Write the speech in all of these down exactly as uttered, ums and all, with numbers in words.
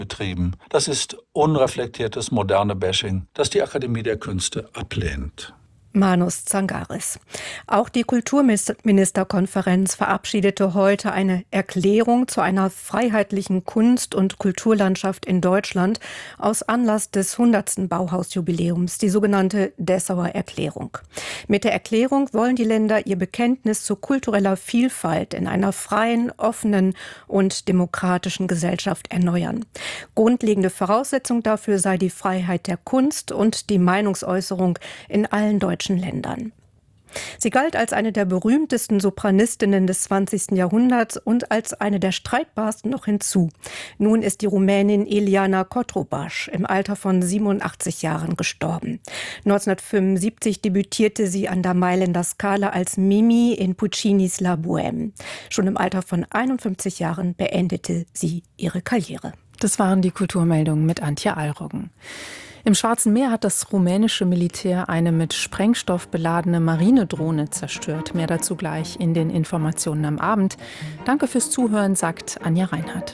betrieben. Das ist unreflektiertes moderne Bashing, das die Akademie der Künste ablehnt. Manus Zangaris. Auch die Kulturministerkonferenz verabschiedete heute eine Erklärung zu einer freiheitlichen Kunst- und Kulturlandschaft in Deutschland aus Anlass des hundertsten Bauhausjubiläums, die sogenannte Dessauer Erklärung. Mit der Erklärung wollen die Länder ihr Bekenntnis zu kultureller Vielfalt in einer freien, offenen und demokratischen Gesellschaft erneuern. Grundlegende Voraussetzung dafür sei die Freiheit der Kunst und die Meinungsäußerung in allen deutschen Ländern. Sie galt als eine der berühmtesten Sopranistinnen des zwanzigsten Jahrhunderts und als eine der streitbarsten noch hinzu. Nun ist die Rumänin Eliana Cotrubas im Alter von siebenundachtzig Jahren gestorben. neunzehnhundertfünfundsiebzig debütierte sie an der Mailänder Scala als Mimi in Puccinis La Bohème. Schon im Alter von einundfünfzig Jahren beendete sie ihre Karriere. Das waren die Kulturmeldungen mit Antje Alroggen. Im Schwarzen Meer hat das rumänische Militär eine mit Sprengstoff beladene Marinedrohne zerstört. Mehr dazu gleich in den Informationen am Abend. Danke fürs Zuhören, sagt Anja Reinhardt.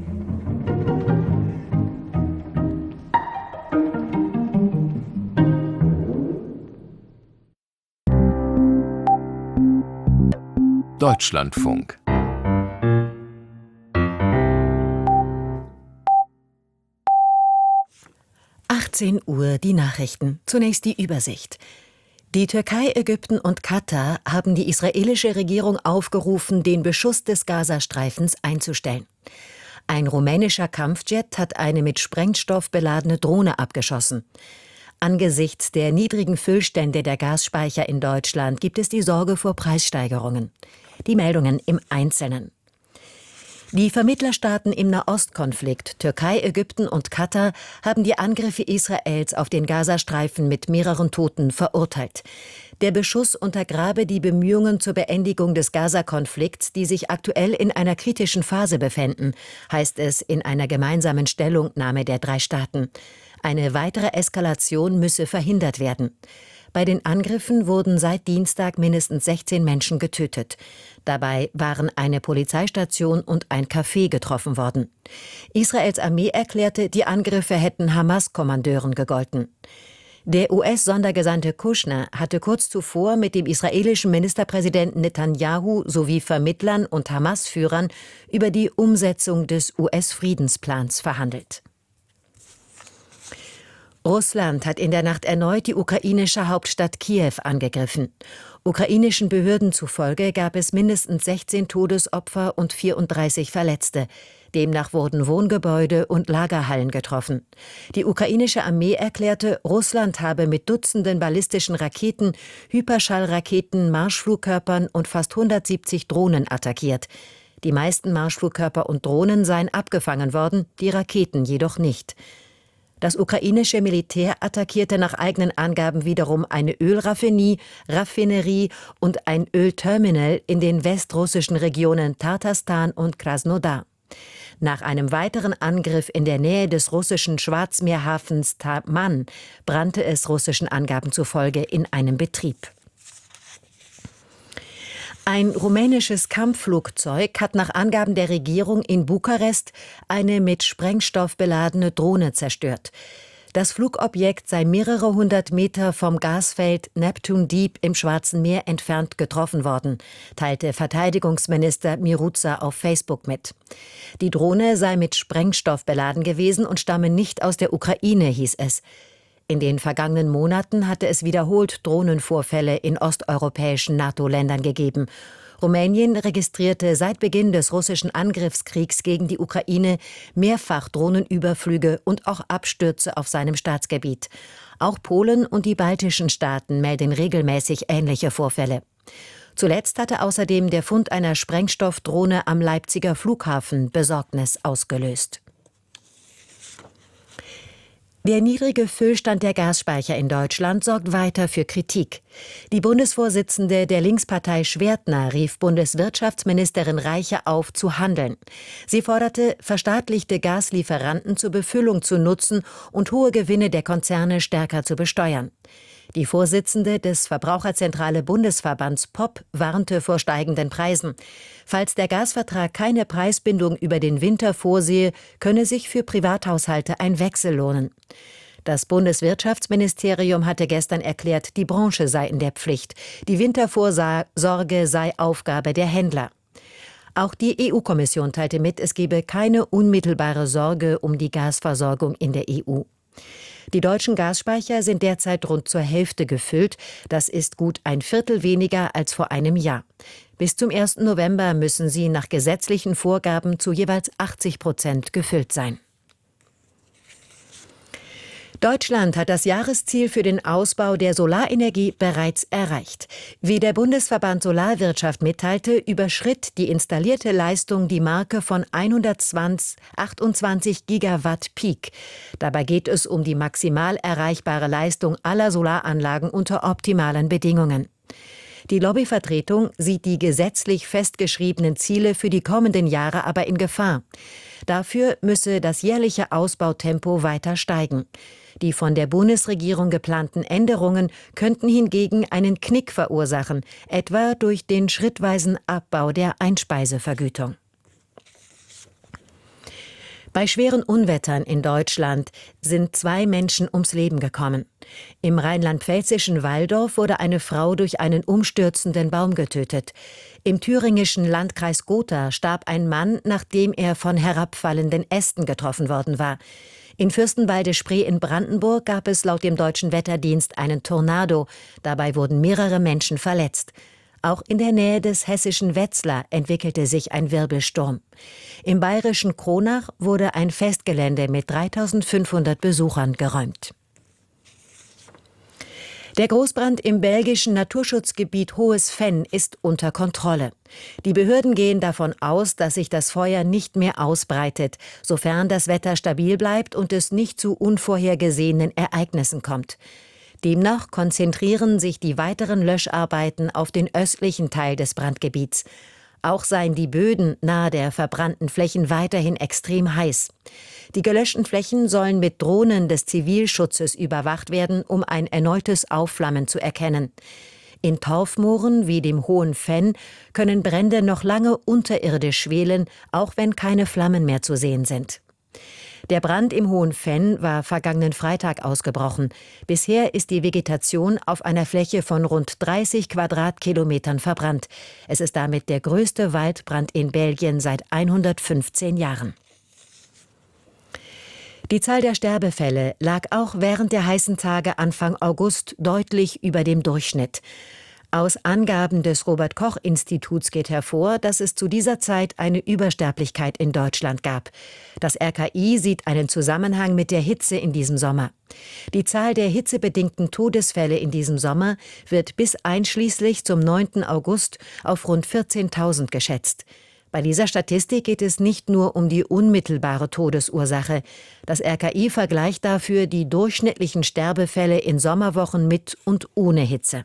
Deutschlandfunk. achtzehn Uhr die Nachrichten. Zunächst die Übersicht. Die Türkei, Ägypten und Katar haben die israelische Regierung aufgerufen, den Beschuss des Gazastreifens einzustellen. Ein rumänischer Kampfjet hat eine mit Sprengstoff beladene Drohne abgeschossen. Angesichts der niedrigen Füllstände der Gasspeicher in Deutschland gibt es die Sorge vor Preissteigerungen. Die Meldungen im Einzelnen. Die Vermittlerstaaten im Nahostkonflikt, Türkei, Ägypten und Katar, haben die Angriffe Israels auf den Gazastreifen mit mehreren Toten verurteilt. Der Beschuss untergrabe die Bemühungen zur Beendigung des Gaza-Konflikts, die sich aktuell in einer kritischen Phase befänden, heißt es in einer gemeinsamen Stellungnahme der drei Staaten. Eine weitere Eskalation müsse verhindert werden. Bei den Angriffen wurden seit Dienstag mindestens sechzehn Menschen getötet. Dabei waren eine Polizeistation und ein Café getroffen worden. Israels Armee erklärte, die Angriffe hätten Hamas-Kommandeuren gegolten. Der U S-Sondergesandte Kushner hatte kurz zuvor mit dem israelischen Ministerpräsidenten Netanyahu sowie Vermittlern und Hamas-Führern über die Umsetzung des U S-Friedensplans verhandelt. Russland hat in der Nacht erneut die ukrainische Hauptstadt Kiew angegriffen. Ukrainischen Behörden zufolge gab es mindestens sechzehn Todesopfer und vierunddreißig Verletzte. Demnach wurden Wohngebäude und Lagerhallen getroffen. Die ukrainische Armee erklärte, Russland habe mit Dutzenden ballistischen Raketen, Hyperschallraketen, Marschflugkörpern und fast hundertsiebzig Drohnen attackiert. Die meisten Marschflugkörper und Drohnen seien abgefangen worden, die Raketen jedoch nicht. Das ukrainische Militär attackierte nach eigenen Angaben wiederum eine Ölraffinerie, Raffinerie und ein Ölterminal in den westrussischen Regionen Tatarstan und Krasnodar. Nach einem weiteren Angriff in der Nähe des russischen Schwarzmeerhafens Taman brannte es russischen Angaben zufolge in einem Betrieb. Ein rumänisches Kampfflugzeug hat nach Angaben der Regierung in Bukarest eine mit Sprengstoff beladene Drohne zerstört. Das Flugobjekt sei mehrere hundert Meter vom Gasfeld Neptune Deep im Schwarzen Meer entfernt getroffen worden, teilte Verteidigungsminister Miruța auf Facebook mit. Die Drohne sei mit Sprengstoff beladen gewesen und stamme nicht aus der Ukraine, hieß es. In den vergangenen Monaten hatte es wiederholt Drohnenvorfälle in osteuropäischen NATO-Ländern gegeben. Rumänien registrierte seit Beginn des russischen Angriffskriegs gegen die Ukraine mehrfach Drohnenüberflüge und auch Abstürze auf seinem Staatsgebiet. Auch Polen und die baltischen Staaten melden regelmäßig ähnliche Vorfälle. Zuletzt hatte außerdem der Fund einer Sprengstoffdrohne am Leipziger Flughafen Besorgnis ausgelöst. Der niedrige Füllstand der Gasspeicher in Deutschland sorgt weiter für Kritik. Die Bundesvorsitzende der Linkspartei Schwertner rief Bundeswirtschaftsministerin Reiche auf, zu handeln. Sie forderte, verstaatlichte Gaslieferanten zur Befüllung zu nutzen und hohe Gewinne der Konzerne stärker zu besteuern. Die Vorsitzende des Verbraucherzentrale Bundesverbands P O P warnte vor steigenden Preisen. Falls der Gasvertrag keine Preisbindung über den Winter vorsehe, könne sich für Privathaushalte ein Wechsel lohnen. Das Bundeswirtschaftsministerium hatte gestern erklärt, die Branche sei in der Pflicht. Die Wintervorsorge sei Aufgabe der Händler. Auch die E U-Kommission teilte mit, es gebe keine unmittelbare Sorge um die Gasversorgung in der E U. Die deutschen Gasspeicher sind derzeit rund zur Hälfte gefüllt. Das ist gut ein Viertel weniger als vor einem Jahr. Bis zum ersten November müssen sie nach gesetzlichen Vorgaben zu jeweils achtzig Prozent gefüllt sein. Deutschland hat das Jahresziel für den Ausbau der Solarenergie bereits erreicht. Wie der Bundesverband Solarwirtschaft mitteilte, überschritt die installierte Leistung die Marke von hundertachtundzwanzig Gigawatt Peak. Dabei geht es um die maximal erreichbare Leistung aller Solaranlagen unter optimalen Bedingungen. Die Lobbyvertretung sieht die gesetzlich festgeschriebenen Ziele für die kommenden Jahre aber in Gefahr. Dafür müsse das jährliche Ausbautempo weiter steigen. Die von der Bundesregierung geplanten Änderungen könnten hingegen einen Knick verursachen, etwa durch den schrittweisen Abbau der Einspeisevergütung. Bei schweren Unwettern in Deutschland sind zwei Menschen ums Leben gekommen. Im rheinland-pfälzischen Walldorf wurde eine Frau durch einen umstürzenden Baum getötet. Im thüringischen Landkreis Gotha starb ein Mann, nachdem er von herabfallenden Ästen getroffen worden war. In Fürstenwalde-Spree in Brandenburg gab es laut dem Deutschen Wetterdienst einen Tornado. Dabei wurden mehrere Menschen verletzt. Auch in der Nähe des hessischen Wetzlar entwickelte sich ein Wirbelsturm. Im bayerischen Kronach wurde ein Festgelände mit dreitausendfünfhundert Besuchern geräumt. Der Großbrand im belgischen Naturschutzgebiet Hohes Venn ist unter Kontrolle. Die Behörden gehen davon aus, dass sich das Feuer nicht mehr ausbreitet, sofern das Wetter stabil bleibt und es nicht zu unvorhergesehenen Ereignissen kommt. Demnach konzentrieren sich die weiteren Löscharbeiten auf den östlichen Teil des Brandgebiets. Auch seien die Böden nahe der verbrannten Flächen weiterhin extrem heiß. Die gelöschten Flächen sollen mit Drohnen des Zivilschutzes überwacht werden, um ein erneutes Aufflammen zu erkennen. In Torfmooren wie dem Hohen Venn können Brände noch lange unterirdisch schwelen, auch wenn keine Flammen mehr zu sehen sind. Der Brand im Hohen Venn war vergangenen Freitag ausgebrochen. Bisher ist die Vegetation auf einer Fläche von rund dreißig Quadratkilometern verbrannt. Es ist damit der größte Waldbrand in Belgien seit hundertfünfzehn Jahren. Die Zahl der Sterbefälle lag auch während der heißen Tage Anfang August deutlich über dem Durchschnitt. Aus Angaben des Robert-Koch-Instituts geht hervor, dass es zu dieser Zeit eine Übersterblichkeit in Deutschland gab. Das R K I sieht einen Zusammenhang mit der Hitze in diesem Sommer. Die Zahl der hitzebedingten Todesfälle in diesem Sommer wird bis einschließlich zum neunten August auf rund vierzehntausend geschätzt. Bei dieser Statistik geht es nicht nur um die unmittelbare Todesursache. Das R K I vergleicht dafür die durchschnittlichen Sterbefälle in Sommerwochen mit und ohne Hitze.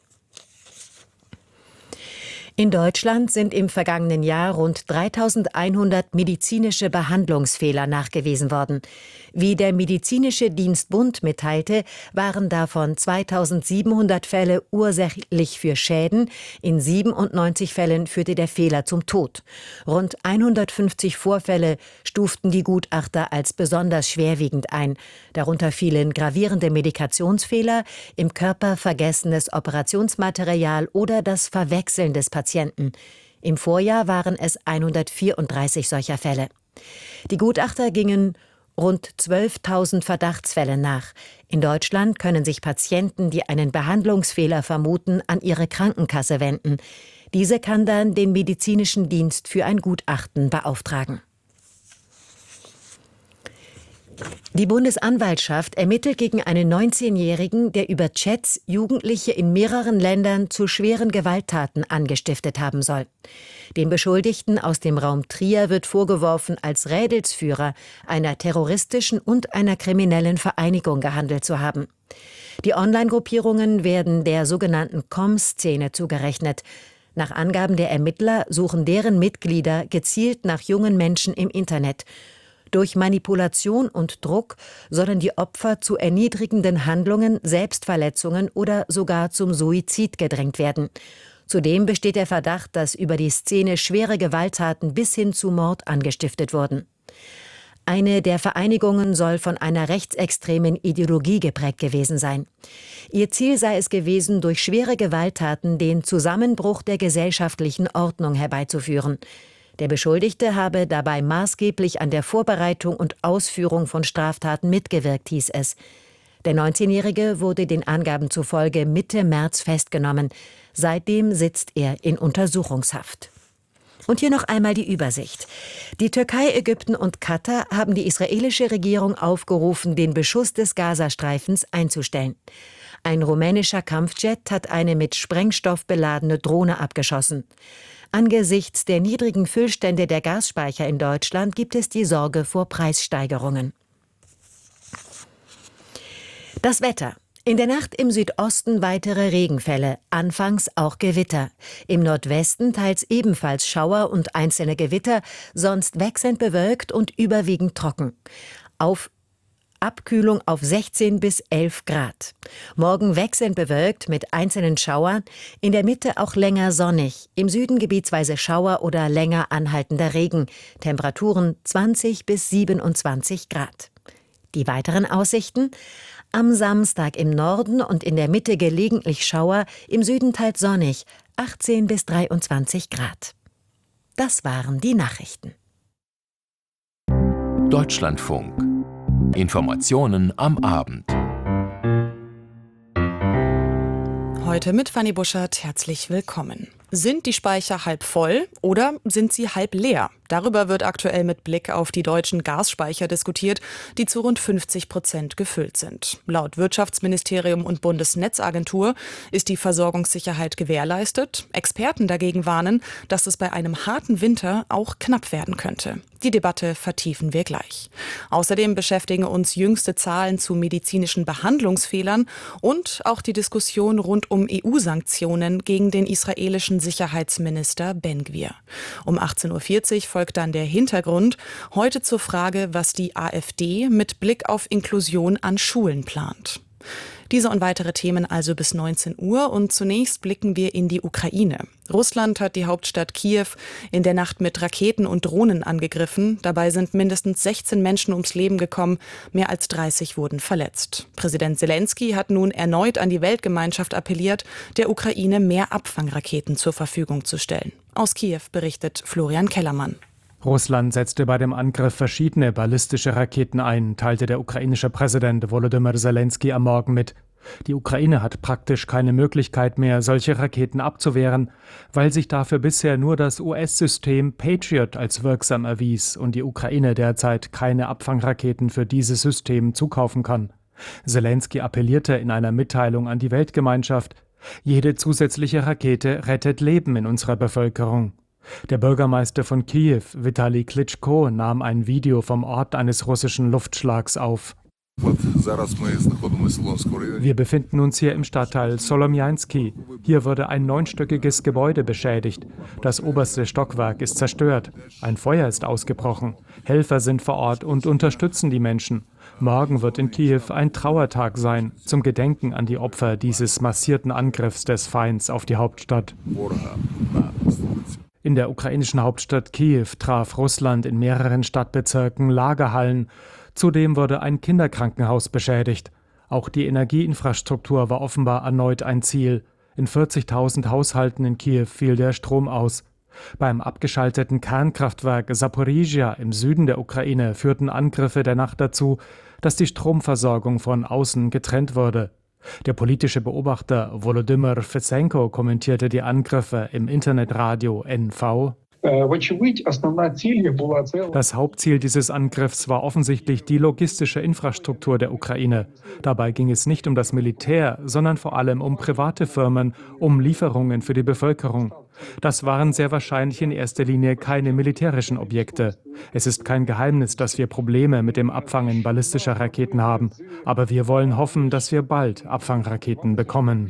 In Deutschland sind im vergangenen Jahr rund dreitausendeinhundert medizinische Behandlungsfehler nachgewiesen worden. Wie der Medizinische Dienstbund mitteilte, waren davon zweitausendsiebenhundert Fälle ursächlich für Schäden. In siebenundneunzig Fällen führte der Fehler zum Tod. Rund hundertfünfzig Vorfälle stuften die Gutachter als besonders schwerwiegend ein. Darunter fielen gravierende Medikationsfehler, im Körper vergessenes Operationsmaterial oder das Verwechseln des Patienten. Patienten. Im Vorjahr waren es hundertvierunddreißig solcher Fälle. Die Gutachter gingen rund zwölftausend Verdachtsfälle nach. In Deutschland können sich Patienten, die einen Behandlungsfehler vermuten, an ihre Krankenkasse wenden. Diese kann dann den medizinischen Dienst für ein Gutachten beauftragen. Die Bundesanwaltschaft ermittelt gegen einen neunzehnjährigen, der über Chats Jugendliche in mehreren Ländern zu schweren Gewalttaten angestiftet haben soll. Dem Beschuldigten aus dem Raum Trier wird vorgeworfen, als Rädelsführer einer terroristischen und einer kriminellen Vereinigung gehandelt zu haben. Die Online-Gruppierungen werden der sogenannten Com-Szene zugerechnet. Nach Angaben der Ermittler suchen deren Mitglieder gezielt nach jungen Menschen im Internet. Durch Manipulation und Druck sollen die Opfer zu erniedrigenden Handlungen, Selbstverletzungen oder sogar zum Suizid gedrängt werden. Zudem besteht der Verdacht, dass über die Szene schwere Gewalttaten bis hin zu Mord angestiftet wurden. Eine der Vereinigungen soll von einer rechtsextremen Ideologie geprägt gewesen sein. Ihr Ziel sei es gewesen, durch schwere Gewalttaten den Zusammenbruch der gesellschaftlichen Ordnung herbeizuführen. Der Beschuldigte habe dabei maßgeblich an der Vorbereitung und Ausführung von Straftaten mitgewirkt, hieß es. Der neunzehnjährige wurde den Angaben zufolge Mitte März festgenommen. Seitdem sitzt er in Untersuchungshaft. Und hier noch einmal die Übersicht. Die Türkei, Ägypten und Katar haben die israelische Regierung aufgerufen, den Beschuss des Gazastreifens einzustellen. Ein rumänischer Kampfjet hat eine mit Sprengstoff beladene Drohne abgeschossen. Angesichts der niedrigen Füllstände der Gasspeicher in Deutschland gibt es die Sorge vor Preissteigerungen. Das Wetter. In der Nacht im Südosten weitere Regenfälle, anfangs auch Gewitter. Im Nordwesten teils ebenfalls Schauer und einzelne Gewitter, sonst wechselnd bewölkt und überwiegend trocken. Auf Abkühlung auf sechzehn bis elf Grad. Morgen wechselnd bewölkt mit einzelnen Schauern, in der Mitte auch länger sonnig, im Süden gebietsweise Schauer oder länger anhaltender Regen. Temperaturen zwanzig bis siebenundzwanzig Grad. Die weiteren Aussichten: Am Samstag im Norden und in der Mitte gelegentlich Schauer, im Süden teils sonnig, achtzehn bis dreiundzwanzig Grad. Das waren die Nachrichten. Deutschlandfunk. Informationen am Abend. Heute mit Fanny Buschert, herzlich willkommen. Sind die Speicher halb voll oder sind sie halb leer? Darüber wird aktuell mit Blick auf die deutschen Gasspeicher diskutiert, die zu rund fünfzig Prozent gefüllt sind. Laut Wirtschaftsministerium und Bundesnetzagentur ist die Versorgungssicherheit gewährleistet. Experten dagegen warnen, dass es bei einem harten Winter auch knapp werden könnte. Die Debatte vertiefen wir gleich. Außerdem beschäftigen uns jüngste Zahlen zu medizinischen Behandlungsfehlern und auch die Diskussion rund um E U-Sanktionen gegen den israelischen Sicherheitsminister Ben-Gvir. Um achtzehn Uhr vierzig folgt dann der Hintergrund. Heute zur Frage, was die AfD mit Blick auf Inklusion an Schulen plant. Diese und weitere Themen also bis neunzehn Uhr und zunächst blicken wir in die Ukraine. Russland hat die Hauptstadt Kiew in der Nacht mit Raketen und Drohnen angegriffen. Dabei sind mindestens sechzehn Menschen ums Leben gekommen, mehr als dreißig wurden verletzt. Präsident Selenskyj hat nun erneut an die Weltgemeinschaft appelliert, der Ukraine mehr Abfangraketen zur Verfügung zu stellen. Aus Kiew berichtet Florian Kellermann. Russland setzte bei dem Angriff verschiedene ballistische Raketen ein, teilte der ukrainische Präsident Volodymyr Selenskyj am Morgen mit. Die Ukraine hat praktisch keine Möglichkeit mehr, solche Raketen abzuwehren, weil sich dafür bisher nur das U S-System Patriot als wirksam erwies und die Ukraine derzeit keine Abfangraketen für dieses System zukaufen kann. Selenskyj appellierte in einer Mitteilung an die Weltgemeinschaft: Jede zusätzliche Rakete rettet Leben in unserer Bevölkerung. Der Bürgermeister von Kiew, Vitali Klitschko, nahm ein Video vom Ort eines russischen Luftschlags auf. Wir befinden uns hier im Stadtteil Solomjanski. Hier wurde ein neunstöckiges Gebäude beschädigt. Das oberste Stockwerk ist zerstört. Ein Feuer ist ausgebrochen. Helfer sind vor Ort und unterstützen die Menschen. Morgen wird in Kiew ein Trauertag sein, zum Gedenken an die Opfer dieses massierten Angriffs des Feinds auf die Hauptstadt. In der ukrainischen Hauptstadt Kiew traf Russland in mehreren Stadtbezirken Lagerhallen. Zudem wurde ein Kinderkrankenhaus beschädigt. Auch die Energieinfrastruktur war offenbar erneut ein Ziel. In vierzigtausend Haushalten in Kiew fiel der Strom aus. Beim abgeschalteten Kernkraftwerk Saporizhia im Süden der Ukraine führten Angriffe der Nacht dazu, dass die Stromversorgung von außen getrennt wurde. Der politische Beobachter Volodymyr Fesenko kommentierte die Angriffe im Internetradio N V. Das Hauptziel dieses Angriffs war offensichtlich die logistische Infrastruktur der Ukraine. Dabei ging es nicht um das Militär, sondern vor allem um private Firmen, um Lieferungen für die Bevölkerung. Das waren sehr wahrscheinlich in erster Linie keine militärischen Objekte. Es ist kein Geheimnis, dass wir Probleme mit dem Abfangen ballistischer Raketen haben. Aber wir wollen hoffen, dass wir bald Abfangraketen bekommen.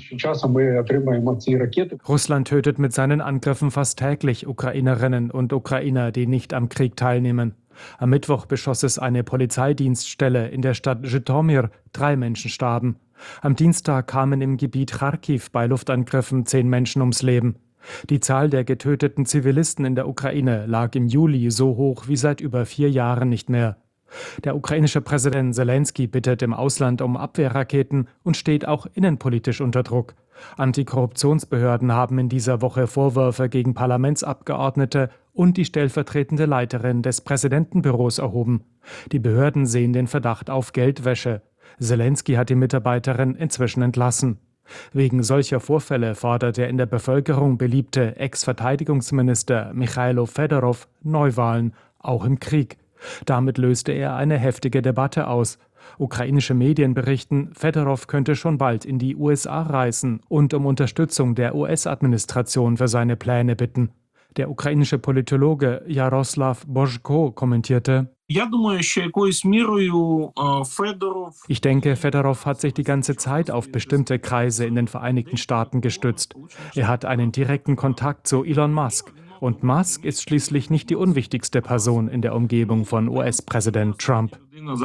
Russland tötet mit seinen Angriffen fast täglich Ukrainerinnen und Ukrainer, die nicht am Krieg teilnehmen. Am Mittwoch beschoss es eine Polizeidienststelle in der Stadt Zhytomyr. Drei Menschen starben. Am Dienstag kamen im Gebiet Charkiw bei Luftangriffen zehn Menschen ums Leben. Die Zahl der getöteten Zivilisten in der Ukraine lag im Juli so hoch wie seit über vier Jahren nicht mehr. Der ukrainische Präsident Selenskyj bittet im Ausland um Abwehrraketen und steht auch innenpolitisch unter Druck. Antikorruptionsbehörden haben in dieser Woche Vorwürfe gegen Parlamentsabgeordnete und die stellvertretende Leiterin des Präsidentenbüros erhoben. Die Behörden sehen den Verdacht auf Geldwäsche. Selenskyj hat die Mitarbeiterin inzwischen entlassen. Wegen solcher Vorfälle fordert der in der Bevölkerung beliebte Ex-Verteidigungsminister Michailo Fedorov Neuwahlen, auch im Krieg. Damit löste er eine heftige Debatte aus. Ukrainische Medien berichten, Fedorov könnte schon bald in die U S A reisen und um Unterstützung der U S-Administration für seine Pläne bitten. Der ukrainische Politologe Jaroslav Božko kommentierte: Ich denke, Fedorov hat sich die ganze Zeit auf bestimmte Kreise in den Vereinigten Staaten gestützt. Er hat einen direkten Kontakt zu Elon Musk. Und Musk ist schließlich nicht die unwichtigste Person in der Umgebung von U S-Präsident Trump.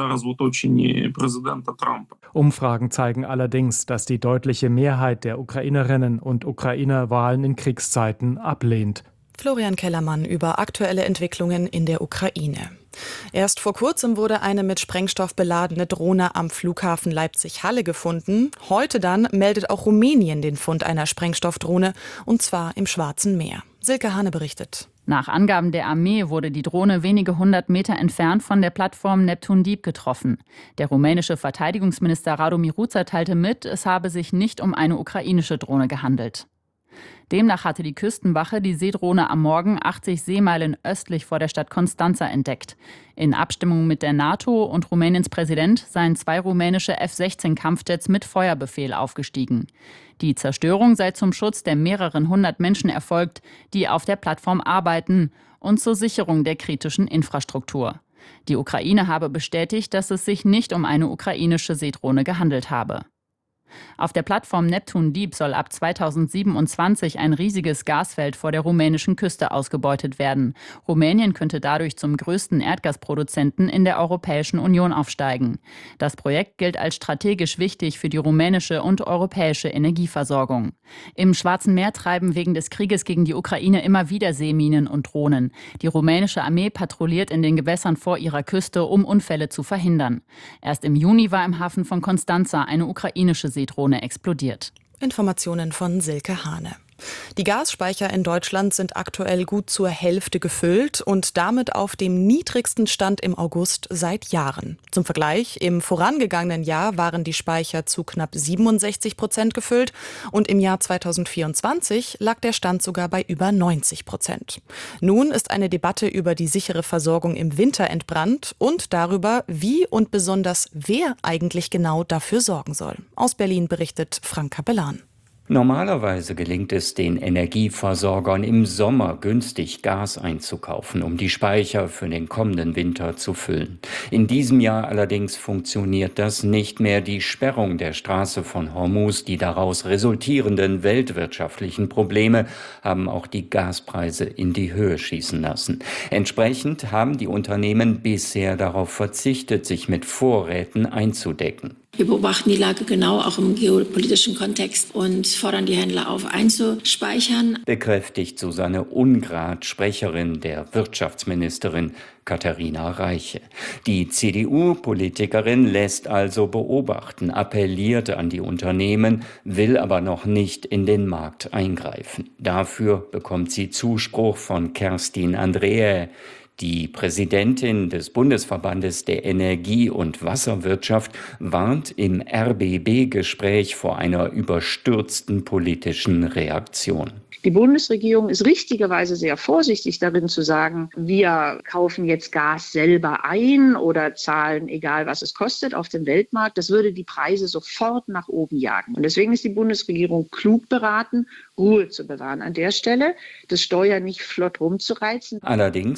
Umfragen zeigen allerdings, dass die deutliche Mehrheit der Ukrainerinnen und Ukrainer Wahlen in Kriegszeiten ablehnt. Florian Kellermann über aktuelle Entwicklungen in der Ukraine. Erst vor kurzem wurde eine mit Sprengstoff beladene Drohne am Flughafen Leipzig-Halle gefunden. Heute dann meldet auch Rumänien den Fund einer Sprengstoffdrohne, und zwar im Schwarzen Meer. Silke Hane berichtet. Nach Angaben der Armee wurde die Drohne wenige hundert Meter entfernt von der Plattform Neptun Deep getroffen. Der rumänische Verteidigungsminister Radu Miruța teilte mit, es habe sich nicht um eine ukrainische Drohne gehandelt. Demnach hatte die Küstenwache die Seedrohne am Morgen achtzig Seemeilen östlich vor der Stadt Constanța entdeckt. In Abstimmung mit der NATO und Rumäniens Präsident seien zwei rumänische F sechzehn Kampfjets mit Feuerbefehl aufgestiegen. Die Zerstörung sei zum Schutz der mehreren hundert Menschen erfolgt, die auf der Plattform arbeiten, und zur Sicherung der kritischen Infrastruktur. Die Ukraine habe bestätigt, dass es sich nicht um eine ukrainische Seedrohne gehandelt habe. Auf der Plattform Neptun Deep soll ab zweitausendsiebenundzwanzig ein riesiges Gasfeld vor der rumänischen Küste ausgebeutet werden. Rumänien könnte dadurch zum größten Erdgasproduzenten in der Europäischen Union aufsteigen. Das Projekt gilt als strategisch wichtig für die rumänische und europäische Energieversorgung. Im Schwarzen Meer treiben wegen des Krieges gegen die Ukraine immer wieder Seeminen und Drohnen. Die rumänische Armee patrouilliert in den Gewässern vor ihrer Küste, um Unfälle zu verhindern. Erst im Juni war im Hafen von Constanța eine ukrainische Seedrohne explodiert. Informationen von Silke Hane. Die Gasspeicher in Deutschland sind aktuell gut zur Hälfte gefüllt und damit auf dem niedrigsten Stand im August seit Jahren. Zum Vergleich, im vorangegangenen Jahr waren die Speicher zu knapp siebenundsechzig Prozent gefüllt und im Jahr zweitausendvierundzwanzig lag der Stand sogar bei über neunzig Prozent. Nun ist eine Debatte über die sichere Versorgung im Winter entbrannt und darüber, wie und besonders wer eigentlich genau dafür sorgen soll. Aus Berlin berichtet Frank Kapellan. Normalerweise gelingt es den Energieversorgern im Sommer günstig Gas einzukaufen, um die Speicher für den kommenden Winter zu füllen. In diesem Jahr allerdings funktioniert das nicht mehr. Die Sperrung der Straße von Hormuz, die daraus resultierenden weltwirtschaftlichen Probleme haben auch die Gaspreise in die Höhe schießen lassen. Entsprechend haben die Unternehmen bisher darauf verzichtet, sich mit Vorräten einzudecken. Wir beobachten die Lage genau, auch im geopolitischen Kontext, und fordern die Händler auf, einzuspeichern. Bekräftigt Susanne Ungrad, Sprecherin der Wirtschaftsministerin Katharina Reiche. Die C D U-Politikerin lässt also beobachten, appelliert an die Unternehmen, will aber noch nicht in den Markt eingreifen. Dafür bekommt sie Zuspruch von Kerstin Andreae. Die Präsidentin des Bundesverbandes der Energie- und Wasserwirtschaft warnt im R B B-Gespräch vor einer überstürzten politischen Reaktion. Die Bundesregierung ist richtigerweise sehr vorsichtig darin zu sagen, wir kaufen jetzt Gas selber ein oder zahlen, egal was es kostet, auf dem Weltmarkt. Das würde die Preise sofort nach oben jagen. Und deswegen ist die Bundesregierung klug beraten, Ruhe zu bewahren an der Stelle, das Steuer nicht flott rumzureizen. Allerdings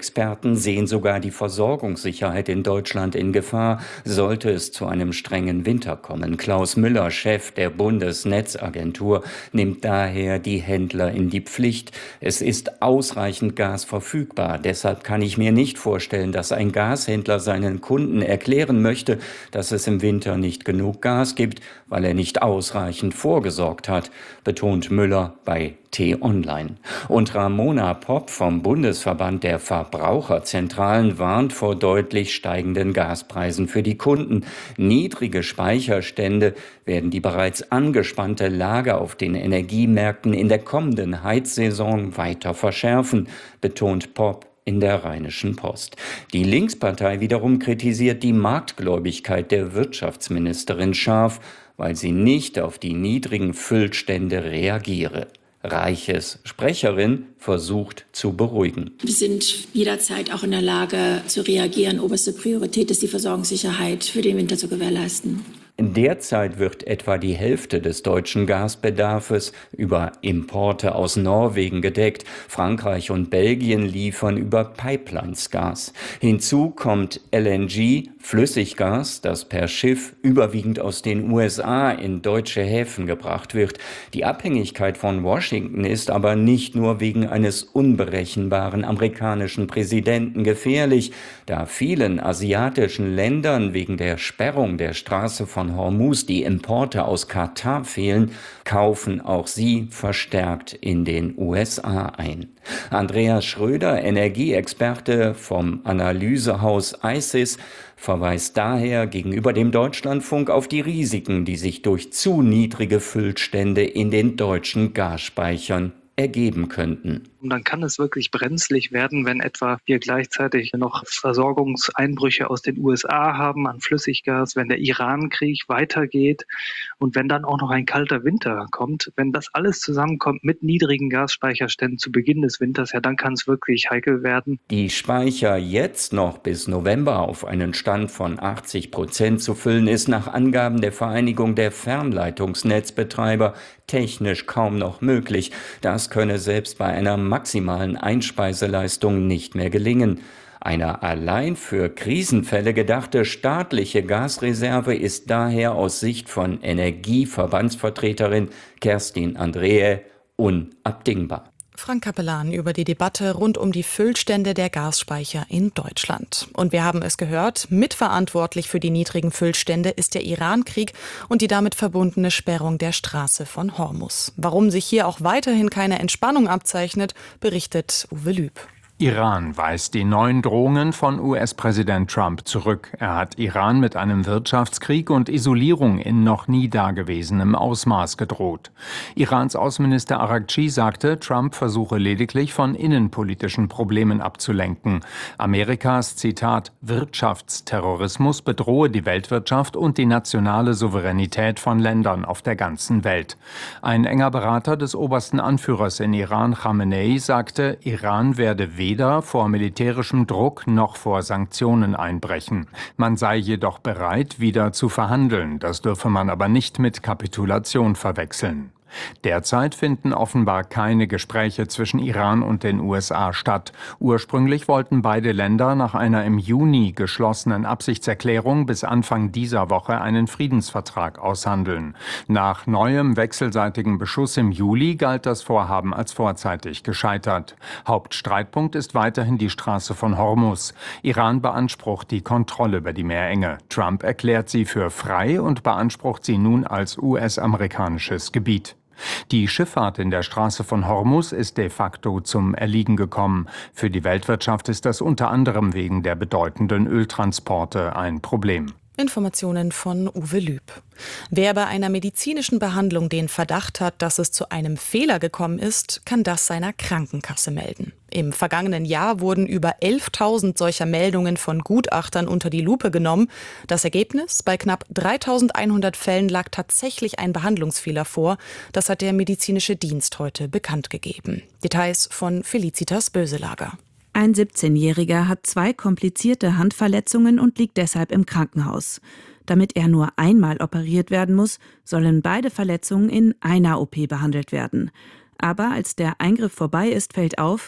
Experten sehen sogar die Versorgungssicherheit in Deutschland in Gefahr, sollte es zu einem strengen Winter kommen. Klaus Müller, Chef der Bundesnetzagentur, nimmt daher die Händler in die Pflicht. Es ist ausreichend Gas verfügbar. Deshalb kann ich mir nicht vorstellen, dass ein Gashändler seinen Kunden erklären möchte, dass es im Winter nicht genug Gas gibt, weil er nicht ausreichend vorgesorgt hat, betont Müller bei T-Online. Und Ramona Popp vom Bundesverband der Verbraucherzentralen warnt vor deutlich steigenden Gaspreisen für die Kunden. Niedrige Speicherstände werden die bereits angespannte Lage auf den Energiemärkten in der kommenden Heizsaison weiter verschärfen, betont Popp in der Rheinischen Post. Die Linkspartei wiederum kritisiert die Marktgläubigkeit der Wirtschaftsministerin scharf, weil sie nicht auf die niedrigen Füllstände reagiere. Reiches Sprecherin versucht zu beruhigen. Wir sind jederzeit auch in der Lage zu reagieren. Oberste Priorität ist die Versorgungssicherheit für den Winter zu gewährleisten. Derzeit wird etwa die Hälfte des deutschen Gasbedarfes über Importe aus Norwegen gedeckt. Frankreich und Belgien liefern über Pipelines Gas. Hinzu kommt L N G, Flüssiggas, das per Schiff überwiegend aus den U S A in deutsche Häfen gebracht wird. Die Abhängigkeit von Washington ist aber nicht nur wegen eines unberechenbaren amerikanischen Präsidenten gefährlich, da vielen asiatischen Ländern wegen der Sperrung der Straße von Hormuz die Importe aus Katar fehlen, kaufen auch sie verstärkt in den U S A ein. Andreas Schröder, Energieexperte vom Analysehaus I C I S, verweist daher gegenüber dem Deutschlandfunk auf die Risiken, die sich durch zu niedrige Füllstände in den deutschen Gasspeichern ergeben könnten. Und dann kann es wirklich brenzlig werden, wenn etwa wir gleichzeitig noch Versorgungseinbrüche aus den U S A haben an Flüssiggas, wenn der Iran-Krieg weitergeht und wenn dann auch noch ein kalter Winter kommt. Wenn das alles zusammenkommt mit niedrigen Gasspeicherständen zu Beginn des Winters, ja, dann kann es wirklich heikel werden. Die Speicher jetzt noch bis November auf einen Stand von achtzig Prozent zu füllen, ist nach Angaben der Vereinigung der Fernleitungsnetzbetreiber technisch kaum noch möglich. Das könne selbst bei einer maximalen Einspeiseleistung nicht mehr gelingen. Eine allein für Krisenfälle gedachte staatliche Gasreserve ist daher aus Sicht von Energieverbandsvertreterin Kerstin Andreae unabdingbar. Frank Capellan über die Debatte rund um die Füllstände der Gasspeicher in Deutschland. Und wir haben es gehört, mitverantwortlich für die niedrigen Füllstände ist der Iran-Krieg und die damit verbundene Sperrung der Straße von Hormuz. Warum sich hier auch weiterhin keine Entspannung abzeichnet, berichtet Uwe Lüb. Iran weist die neuen Drohungen von U S-Präsident Trump zurück. Er hat Iran mit einem Wirtschaftskrieg und Isolierung in noch nie dagewesenem Ausmaß gedroht. Irans Außenminister Araghchi sagte, Trump versuche lediglich von innenpolitischen Problemen abzulenken. Amerikas, Zitat, Wirtschaftsterrorismus bedrohe die Weltwirtschaft und die nationale Souveränität von Ländern auf der ganzen Welt. Ein enger Berater des obersten Anführers in Iran, Khamenei, sagte, Iran werde weder weder vor militärischem Druck noch vor Sanktionen einbrechen. Man sei jedoch bereit, wieder zu verhandeln. Das dürfe man aber nicht mit Kapitulation verwechseln. Derzeit finden offenbar keine Gespräche zwischen Iran und den U S A statt. Ursprünglich wollten beide Länder nach einer im Juni geschlossenen Absichtserklärung bis Anfang dieser Woche einen Friedensvertrag aushandeln. Nach neuem wechselseitigen Beschuss im Juli galt das Vorhaben als vorzeitig gescheitert. Hauptstreitpunkt ist weiterhin die Straße von Hormuz. Iran beansprucht die Kontrolle über die Meerenge. Trump erklärt sie für frei und beansprucht sie nun als U S-amerikanisches Gebiet. Die Schifffahrt in der Straße von Hormuz ist de facto zum Erliegen gekommen. Für die Weltwirtschaft ist das unter anderem wegen der bedeutenden Öltransporte ein Problem. Informationen von Uwe Lüb. Wer bei einer medizinischen Behandlung den Verdacht hat, dass es zu einem Fehler gekommen ist, kann das seiner Krankenkasse melden. Im vergangenen Jahr wurden über elftausend solcher Meldungen von Gutachtern unter die Lupe genommen. Das Ergebnis: Bei knapp dreitausendeinhundert Fällen lag tatsächlich ein Behandlungsfehler vor. Das hat der medizinische Dienst heute bekannt gegeben. Details von Felicitas Böselager. Ein siebzehnjähriger hat zwei komplizierte Handverletzungen und liegt deshalb im Krankenhaus. Damit er nur einmal operiert werden muss, sollen beide Verletzungen in einer O P behandelt werden. Aber als der Eingriff vorbei ist, fällt auf,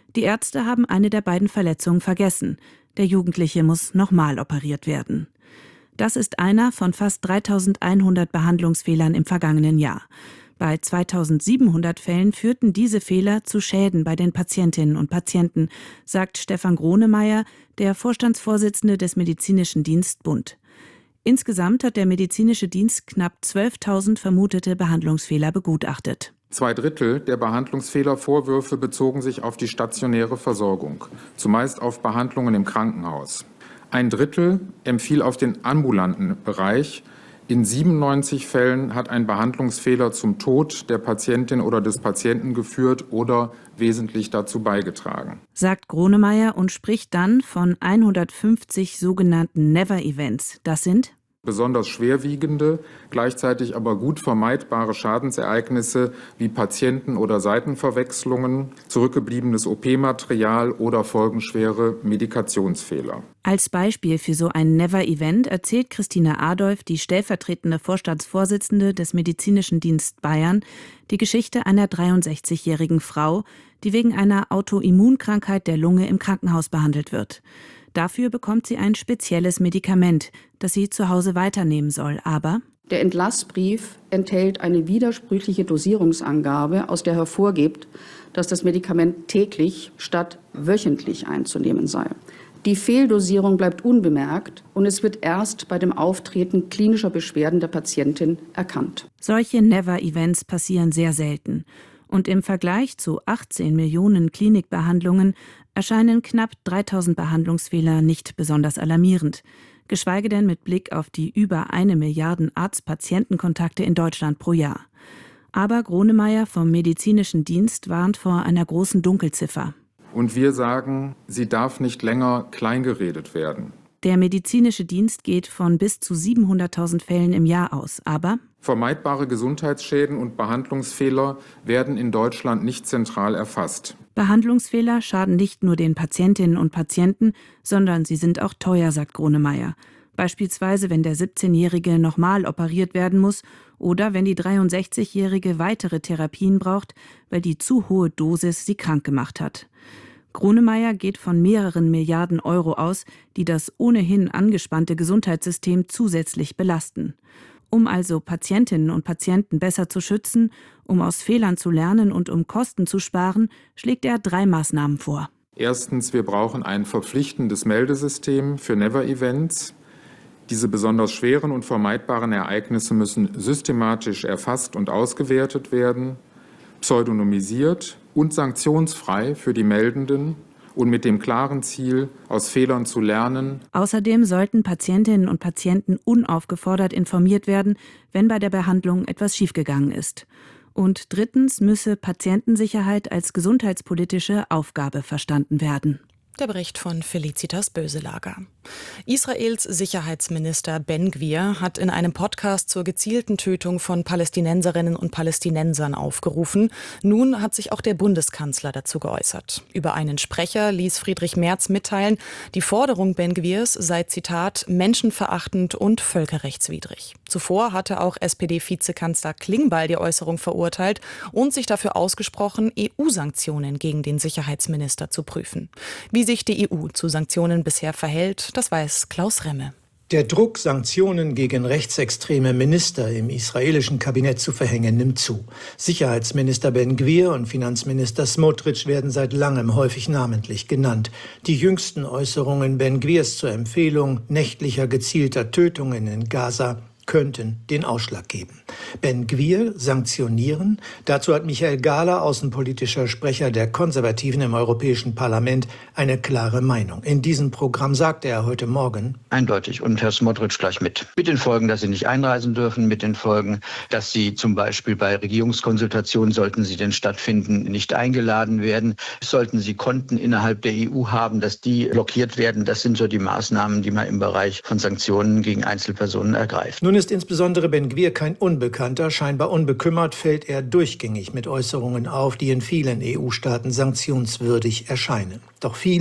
Die Ärzte haben eine der beiden Verletzungen vergessen. Der Jugendliche muss nochmal operiert werden. Das ist einer von fast dreitausendeinhundert Behandlungsfehlern im vergangenen Jahr. Bei zweitausendsiebenhundert Fällen führten diese Fehler zu Schäden bei den Patientinnen und Patienten, sagt Stefan Gronemeyer, der Vorstandsvorsitzende des Medizinischen Dienst Bund. Insgesamt hat der medizinische Dienst knapp zwölftausend vermutete Behandlungsfehler begutachtet. Zwei Drittel der Behandlungsfehlervorwürfe bezogen sich auf die stationäre Versorgung, zumeist auf Behandlungen im Krankenhaus. Ein Drittel empfiel auf den ambulanten Bereich. In siebenundneunzig Fällen hat ein Behandlungsfehler zum Tod der Patientin oder des Patienten geführt oder wesentlich dazu beigetragen, sagt Gronemeyer und spricht dann von hundertfünfzig sogenannten Never-Events. Das sind besonders schwerwiegende, gleichzeitig aber gut vermeidbare Schadensereignisse wie Patienten- oder Seitenverwechslungen, zurückgebliebenes O P-Material oder folgenschwere Medikationsfehler. Als Beispiel für so ein Never-Event erzählt Christina Adolf, die stellvertretende Vorstandsvorsitzende des Medizinischen Dienst Bayern, die Geschichte einer dreiundsechzigjährigen Frau, die wegen einer Autoimmunkrankheit der Lunge im Krankenhaus behandelt wird. Dafür bekommt sie ein spezielles Medikament, das sie zu Hause weiternehmen soll. Aber der Entlassbrief enthält eine widersprüchliche Dosierungsangabe, aus der hervorgeht, dass das Medikament täglich statt wöchentlich einzunehmen sei. Die Fehldosierung bleibt unbemerkt und es wird erst bei dem Auftreten klinischer Beschwerden der Patientin erkannt. Solche Never-Events passieren sehr selten. Und im Vergleich zu achtzehn Millionen Klinikbehandlungen erscheinen knapp dreitausend Behandlungsfehler nicht besonders alarmierend, geschweige denn mit Blick auf die über eine Milliarde Arzt-Patienten-Kontakte in Deutschland pro Jahr. Aber Gronemeyer vom Medizinischen Dienst warnt vor einer großen Dunkelziffer. Und wir sagen, sie darf nicht länger kleingeredet werden. Der medizinische Dienst geht von bis zu siebenhunderttausend Fällen im Jahr aus, aber vermeidbare Gesundheitsschäden und Behandlungsfehler werden in Deutschland nicht zentral erfasst. Behandlungsfehler schaden nicht nur den Patientinnen und Patienten, sondern sie sind auch teuer, sagt Gronemeyer. Beispielsweise, wenn der siebzehnjährige nochmal operiert werden muss oder wenn die dreiundsechzigjährige weitere Therapien braucht, weil die zu hohe Dosis sie krank gemacht hat. Gronemeyer geht von mehreren Milliarden Euro aus, die das ohnehin angespannte Gesundheitssystem zusätzlich belasten. Um also Patientinnen und Patienten besser zu schützen, um aus Fehlern zu lernen und um Kosten zu sparen, schlägt er drei Maßnahmen vor. Erstens, wir brauchen ein verpflichtendes Meldesystem für Never-Events. Diese besonders schweren und vermeidbaren Ereignisse müssen systematisch erfasst und ausgewertet werden, pseudonymisiert und sanktionsfrei für die Meldenden und mit dem klaren Ziel, aus Fehlern zu lernen. Außerdem sollten Patientinnen und Patienten unaufgefordert informiert werden, wenn bei der Behandlung etwas schiefgegangen ist. Und drittens müsse Patientensicherheit als gesundheitspolitische Aufgabe verstanden werden. Der Bericht von Felicitas Böselager. Israels Sicherheitsminister Ben Gvir hat in einem Podcast zur gezielten Tötung von Palästinenserinnen und Palästinensern aufgerufen. Nun hat sich auch der Bundeskanzler dazu geäußert. Über einen Sprecher ließ Friedrich Merz mitteilen, die Forderung Ben Gvirs sei, Zitat, menschenverachtend und völkerrechtswidrig. Zuvor hatte auch S P D-Vizekanzler Klingbeil die Äußerung verurteilt und sich dafür ausgesprochen, E U-Sanktionen gegen den Sicherheitsminister zu prüfen. Wie sich die E U zu Sanktionen bisher verhält, das weiß Klaus Remme. Der Druck, Sanktionen gegen rechtsextreme Minister im israelischen Kabinett zu verhängen, nimmt zu. Sicherheitsminister Ben Gvir und Finanzminister Smotrich werden seit langem häufig namentlich genannt. Die jüngsten Äußerungen Ben Gvirs zur Empfehlung nächtlicher gezielter Tötungen in Gaza könnten den Ausschlag geben. Ben Gvir sanktionieren? Dazu hat Michael Gahler, außenpolitischer Sprecher der Konservativen im Europäischen Parlament, eine klare Meinung. In diesem Programm sagte er heute Morgen: Eindeutig. Und Herr Smotrich gleich mit. Mit den Folgen, dass sie nicht einreisen dürfen, mit den Folgen, dass sie zum Beispiel bei Regierungskonsultationen, sollten sie denn stattfinden, nicht eingeladen werden. Sollten sie Konten innerhalb der E U haben, dass die blockiert werden. Das sind so die Maßnahmen, die man im Bereich von Sanktionen gegen Einzelpersonen ergreift. Nun ist insbesondere Ben Gvir kein Unbekannter. Scheinbar unbekümmert fällt er durchgängig mit Äußerungen auf, die in vielen E U-Staaten sanktionswürdig erscheinen. Doch viele,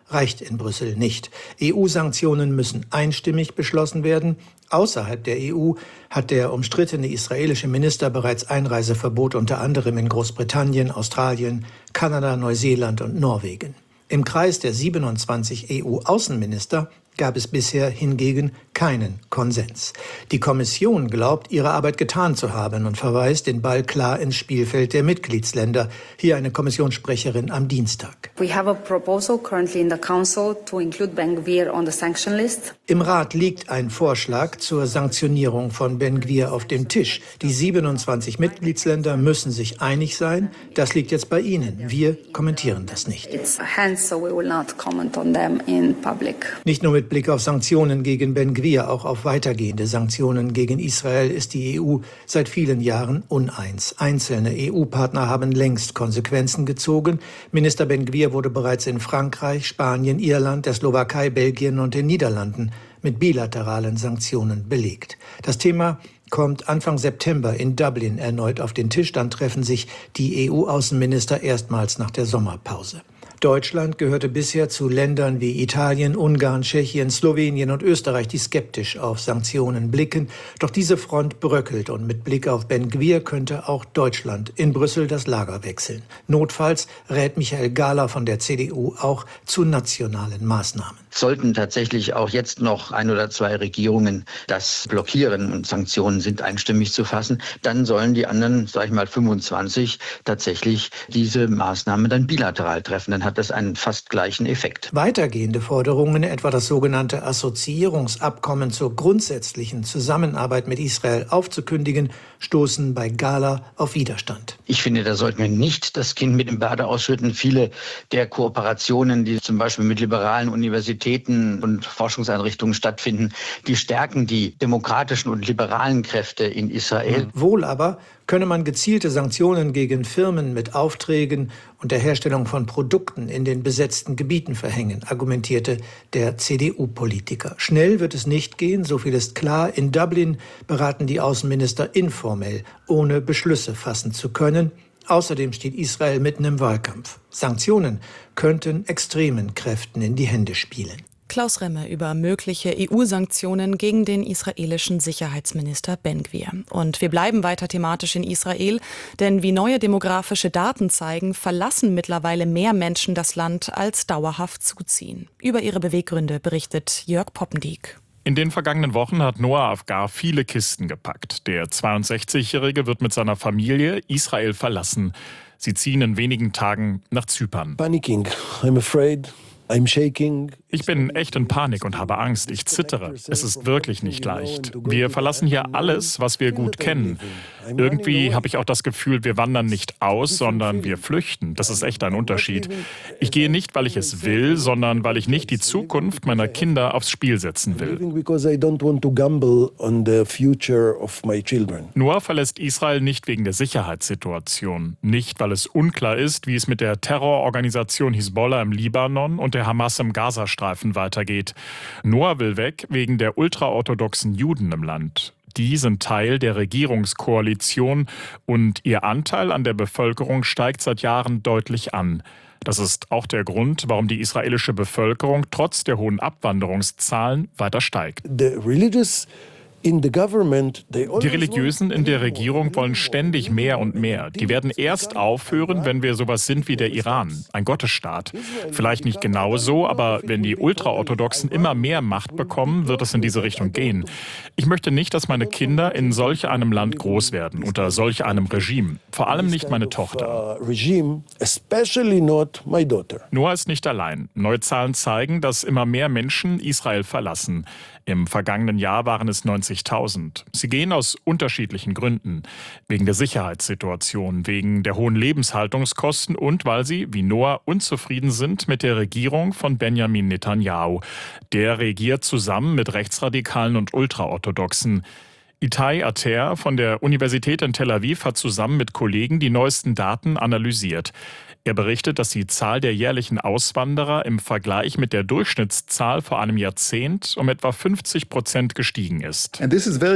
reicht in Brüssel nicht. E U-Sanktionen müssen einstimmig beschlossen werden. Außerhalb der E U hat der umstrittene israelische Minister bereits Einreiseverbot unter anderem in Großbritannien, Australien, Kanada, Neuseeland und Norwegen. Im Kreis der siebenundzwanzig E U-Außenminister gab es bisher hingegen keinen Konsens. Die Kommission glaubt, ihre Arbeit getan zu haben und verweist den Ball klar ins Spielfeld der Mitgliedsländer. Hier eine Kommissionssprecherin am Dienstag. We have a proposal currently in the Council to include Ben-Gvir on the sanction list. Im Rat liegt ein Vorschlag zur Sanktionierung von Ben-Gvir auf dem Tisch. Die siebenundzwanzig Mitgliedsländer müssen sich einig sein. Das liegt jetzt bei Ihnen. Wir kommentieren das nicht. It's hands, so we will not comment on them in public. Nicht nur mit Blick auf Sanktionen gegen Ben-Gvir, auch auf weitergehende Sanktionen gegen Israel ist die E U seit vielen Jahren uneins. Einzelne E U-Partner haben längst Konsequenzen gezogen. Minister Ben-Gvir wurde bereits in Frankreich, Spanien, Irland, der Slowakei, Belgien und den Niederlanden mit bilateralen Sanktionen belegt. Das Thema kommt Anfang September in Dublin erneut auf den Tisch. Dann treffen sich die E U-Außenminister erstmals nach der Sommerpause. Deutschland gehörte bisher zu Ländern wie Italien, Ungarn, Tschechien, Slowenien und Österreich, die skeptisch auf Sanktionen blicken. Doch diese Front bröckelt und mit Blick auf Ben-Gvir könnte auch Deutschland in Brüssel das Lager wechseln. Notfalls rät Michael Gahler von der C D U auch zu nationalen Maßnahmen. Sollten tatsächlich auch jetzt noch ein oder zwei Regierungen das blockieren und Sanktionen sind einstimmig zu fassen, dann sollen die anderen, sag ich mal, fünfundzwanzig tatsächlich diese Maßnahmen dann bilateral treffen. Dann hat das einen fast gleichen Effekt. Weitergehende Forderungen, etwa das sogenannte Assoziierungsabkommen zur grundsätzlichen Zusammenarbeit mit Israel aufzukündigen, stoßen bei Gahler auf Widerstand. Ich finde, da sollten wir nicht das Kind mit dem Bade ausschütten. Viele der Kooperationen, die zum Beispiel mit liberalen Universitäten und Forschungseinrichtungen stattfinden, die stärken die demokratischen und liberalen Kräfte in Israel. Wohl aber könne man gezielte Sanktionen gegen Firmen mit Aufträgen und der Herstellung von Produkten in den besetzten Gebieten verhängen, argumentierte der C D U-Politiker. Schnell wird es nicht gehen, so viel ist klar. In Dublin beraten die Außenminister informell, ohne Beschlüsse fassen zu können. Außerdem steht Israel mitten im Wahlkampf. Sanktionen könnten extremen Kräften in die Hände spielen. Klaus Remme über mögliche E U-Sanktionen gegen den israelischen Sicherheitsminister Ben-Gvir. Und wir bleiben weiter thematisch in Israel, denn wie neue demografische Daten zeigen, verlassen mittlerweile mehr Menschen das Land, als dauerhaft zuziehen. Über ihre Beweggründe berichtet Jörg Poppendiek. In den vergangenen Wochen hat Noah Afgar viele Kisten gepackt. Der zweiundsechzigjährige wird mit seiner Familie Israel verlassen. Sie ziehen in wenigen Tagen nach Zypern. Panicking. I'm afraid. I'm shaking. Ich bin echt in Panik und habe Angst. Ich zittere. Es ist wirklich nicht leicht. Wir verlassen hier alles, was wir gut kennen. Irgendwie habe ich auch das Gefühl, wir wandern nicht aus, sondern wir flüchten. Das ist echt ein Unterschied. Ich gehe nicht, weil ich es will, sondern weil ich nicht die Zukunft meiner Kinder aufs Spiel setzen will. Noah verlässt Israel nicht wegen der Sicherheitssituation. Nicht, weil es unklar ist, wie es mit der Terrororganisation Hisbollah im Libanon und der Hamas im Gazastreifen weitergeht. Noah will weg wegen der ultraorthodoxen Juden im Land. Die sind Teil der Regierungskoalition und ihr Anteil an der Bevölkerung steigt seit Jahren deutlich an. Das ist auch der Grund, warum die israelische Bevölkerung trotz der hohen Abwanderungszahlen weiter steigt. The religious Die Religiösen in der Regierung wollen ständig mehr und mehr. Die werden erst aufhören, wenn wir sowas sind wie der Iran, ein Gottesstaat. Vielleicht nicht genau so, aber wenn die Ultraorthodoxen immer mehr Macht bekommen, wird es in diese Richtung gehen. Ich möchte nicht, dass meine Kinder in solch einem Land groß werden, unter solch einem Regime. Vor allem nicht meine Tochter. Noah ist nicht allein. Neue Zahlen zeigen, dass immer mehr Menschen Israel verlassen. Im vergangenen Jahr waren es neunzigtausend. Sie gehen aus unterschiedlichen Gründen. Wegen der Sicherheitssituation, wegen der hohen Lebenshaltungskosten und weil sie, wie Noah, unzufrieden sind mit der Regierung von Benjamin Netanyahu. Der regiert zusammen mit Rechtsradikalen und Ultraorthodoxen. Itai Ater von der Universität in Tel Aviv hat zusammen mit Kollegen die neuesten Daten analysiert. Er berichtet, dass die Zahl der jährlichen Auswanderer im Vergleich mit der Durchschnittszahl vor einem Jahrzehnt um etwa fünfzig Prozent gestiegen ist. Das ist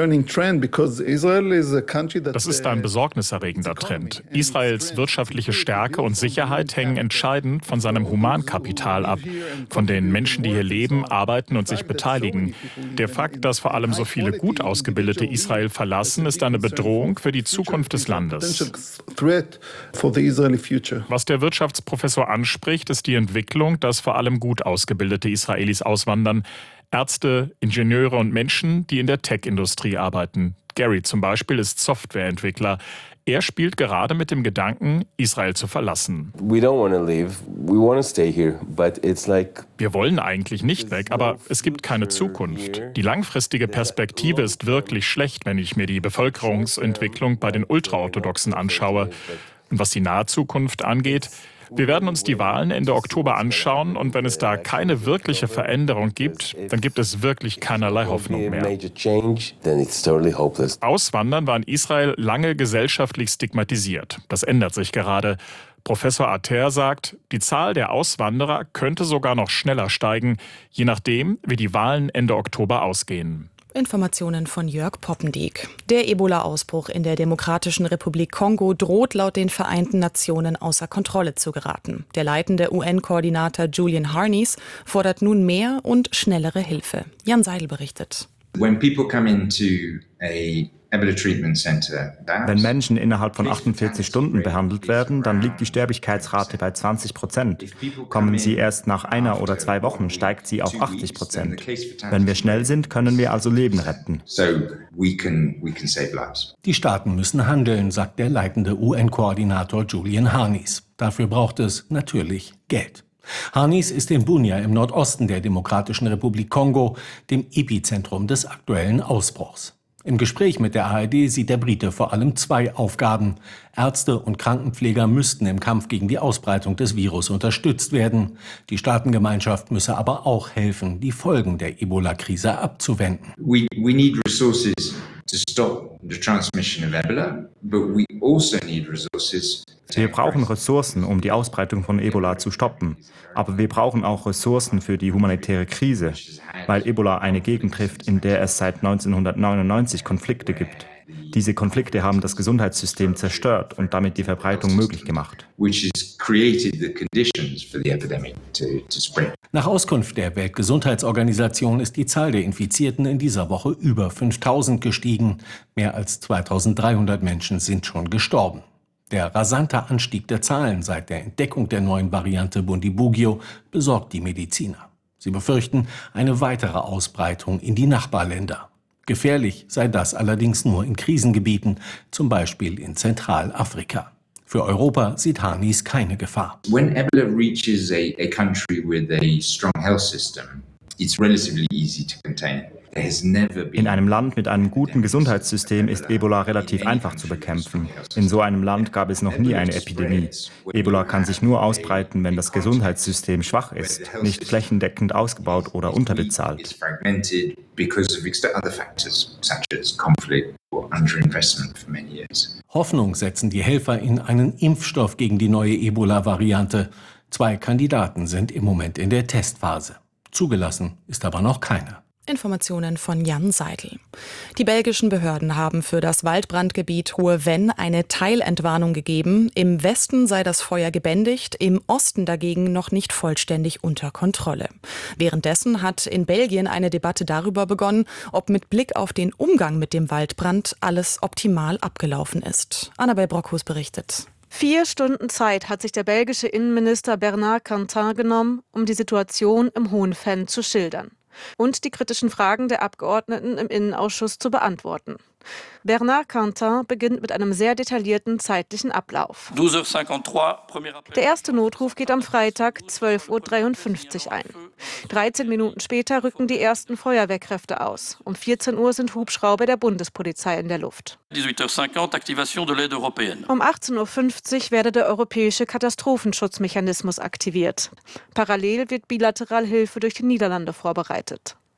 ein besorgniserregender Trend. Israels wirtschaftliche Stärke und Sicherheit hängen entscheidend von seinem Humankapital ab, von den Menschen, die hier leben, arbeiten und sich beteiligen. Der Fakt, dass vor allem so viele gut ausgebildete Israel verlassen, ist eine Bedrohung für die Zukunft des Landes. Was der Wirtschaftsprofessor anspricht, ist die Entwicklung, dass vor allem gut ausgebildete Israelis auswandern. Ärzte, Ingenieure und Menschen, die in der Tech-Industrie arbeiten. Gary zum Beispiel ist Softwareentwickler. Er spielt gerade mit dem Gedanken, Israel zu verlassen. Wir wollen eigentlich nicht weg, aber es gibt keine Zukunft. Die langfristige Perspektive ist wirklich schlecht, wenn ich mir die Bevölkerungsentwicklung bei den Ultraorthodoxen anschaue. Und was die nahe Zukunft angeht, wir werden uns die Wahlen Ende Oktober anschauen und wenn es da keine wirkliche Veränderung gibt, dann gibt es wirklich keinerlei Hoffnung mehr. Auswandern war in Israel lange gesellschaftlich stigmatisiert. Das ändert sich gerade. Professor Ater sagt, die Zahl der Auswanderer könnte sogar noch schneller steigen, je nachdem, wie die Wahlen Ende Oktober ausgehen. Informationen von Jörg Poppendiek. Der Ebola-Ausbruch in der Demokratischen Republik Kongo droht laut den Vereinten Nationen außer Kontrolle zu geraten. Der leitende U N-Koordinator Julian Harness fordert nun mehr und schnellere Hilfe. Jan Seidel berichtet. When people come into a Wenn Menschen innerhalb von achtundvierzig Stunden behandelt werden, dann liegt die Sterblichkeitsrate bei zwanzig Prozent. Kommen sie erst nach einer oder zwei Wochen, steigt sie auf achtzig Prozent. Wenn wir schnell sind, können wir also Leben retten. Die Staaten müssen handeln, sagt der leitende U N-Koordinator Julian Harness. Dafür braucht es natürlich Geld. Harness ist in Bunia im Nordosten der Demokratischen Republik Kongo, dem Epizentrum des aktuellen Ausbruchs. Im Gespräch mit der A R D sieht der Brite vor allem zwei Aufgaben. Ärzte und Krankenpfleger müssten im Kampf gegen die Ausbreitung des Virus unterstützt werden. Die Staatengemeinschaft müsse aber auch helfen, die Folgen der Ebola-Krise abzuwenden. We, we need resources to stop the transmission of Ebola, but we also need resources. Wir brauchen Ressourcen, um die Ausbreitung von Ebola zu stoppen. Aber wir brauchen auch Ressourcen für die humanitäre Krise, weil Ebola eine Gegend trifft, in der es seit neunzehnhundertneunundneunzig Konflikte gibt. Diese Konflikte haben das Gesundheitssystem zerstört und damit die Verbreitung möglich gemacht. Nach Auskunft der Weltgesundheitsorganisation ist die Zahl der Infizierten in dieser Woche über fünftausend gestiegen. Mehr als zweitausenddreihundert Menschen sind schon gestorben. Der rasante Anstieg der Zahlen seit der Entdeckung der neuen Variante Bundibugyo besorgt die Mediziner. Sie befürchten eine weitere Ausbreitung in die Nachbarländer. Gefährlich sei das allerdings nur in Krisengebieten, zum Beispiel in Zentralafrika. Für Europa sieht Harness keine Gefahr. When Ebola reaches a, a country with a strong health system, it's relatively easy to contain. In einem Land mit einem guten Gesundheitssystem ist Ebola relativ einfach zu bekämpfen. In so einem Land gab es noch nie eine Epidemie. Ebola kann sich nur ausbreiten, wenn das Gesundheitssystem schwach ist, nicht flächendeckend ausgebaut oder unterbezahlt. Hoffnung setzen die Helfer in einen Impfstoff gegen die neue Ebola-Variante. Zwei Kandidaten sind im Moment in der Testphase. Zugelassen ist aber noch keiner. Informationen von Jan Seidel. Die belgischen Behörden haben für das Waldbrandgebiet Hohe Venn eine Teilentwarnung gegeben. Im Westen sei das Feuer gebändigt, im Osten dagegen noch nicht vollständig unter Kontrolle. Währenddessen hat in Belgien eine Debatte darüber begonnen, ob mit Blick auf den Umgang mit dem Waldbrand alles optimal abgelaufen ist. Annabel Brockhus berichtet. Vier Stunden Zeit hat sich der belgische Innenminister Bernard Quentin genommen, um die Situation im Hohen Venn zu schildern und die kritischen Fragen der Abgeordneten im Innenausschuss zu beantworten. Bernard Quentin beginnt mit einem sehr detaillierten zeitlichen Ablauf. Der erste Notruf geht am Freitag zwölf Uhr dreiundfünfzig ein. dreizehn Minuten später rücken die ersten Feuerwehrkräfte aus. Um vierzehn Uhr sind Hubschrauber der Bundespolizei in der Luft. Um achtzehn Uhr fünfzig werde der europäische Katastrophenschutzmechanismus aktiviert. Parallel wird bilateral Hilfe durch die Niederlande vorbereitet.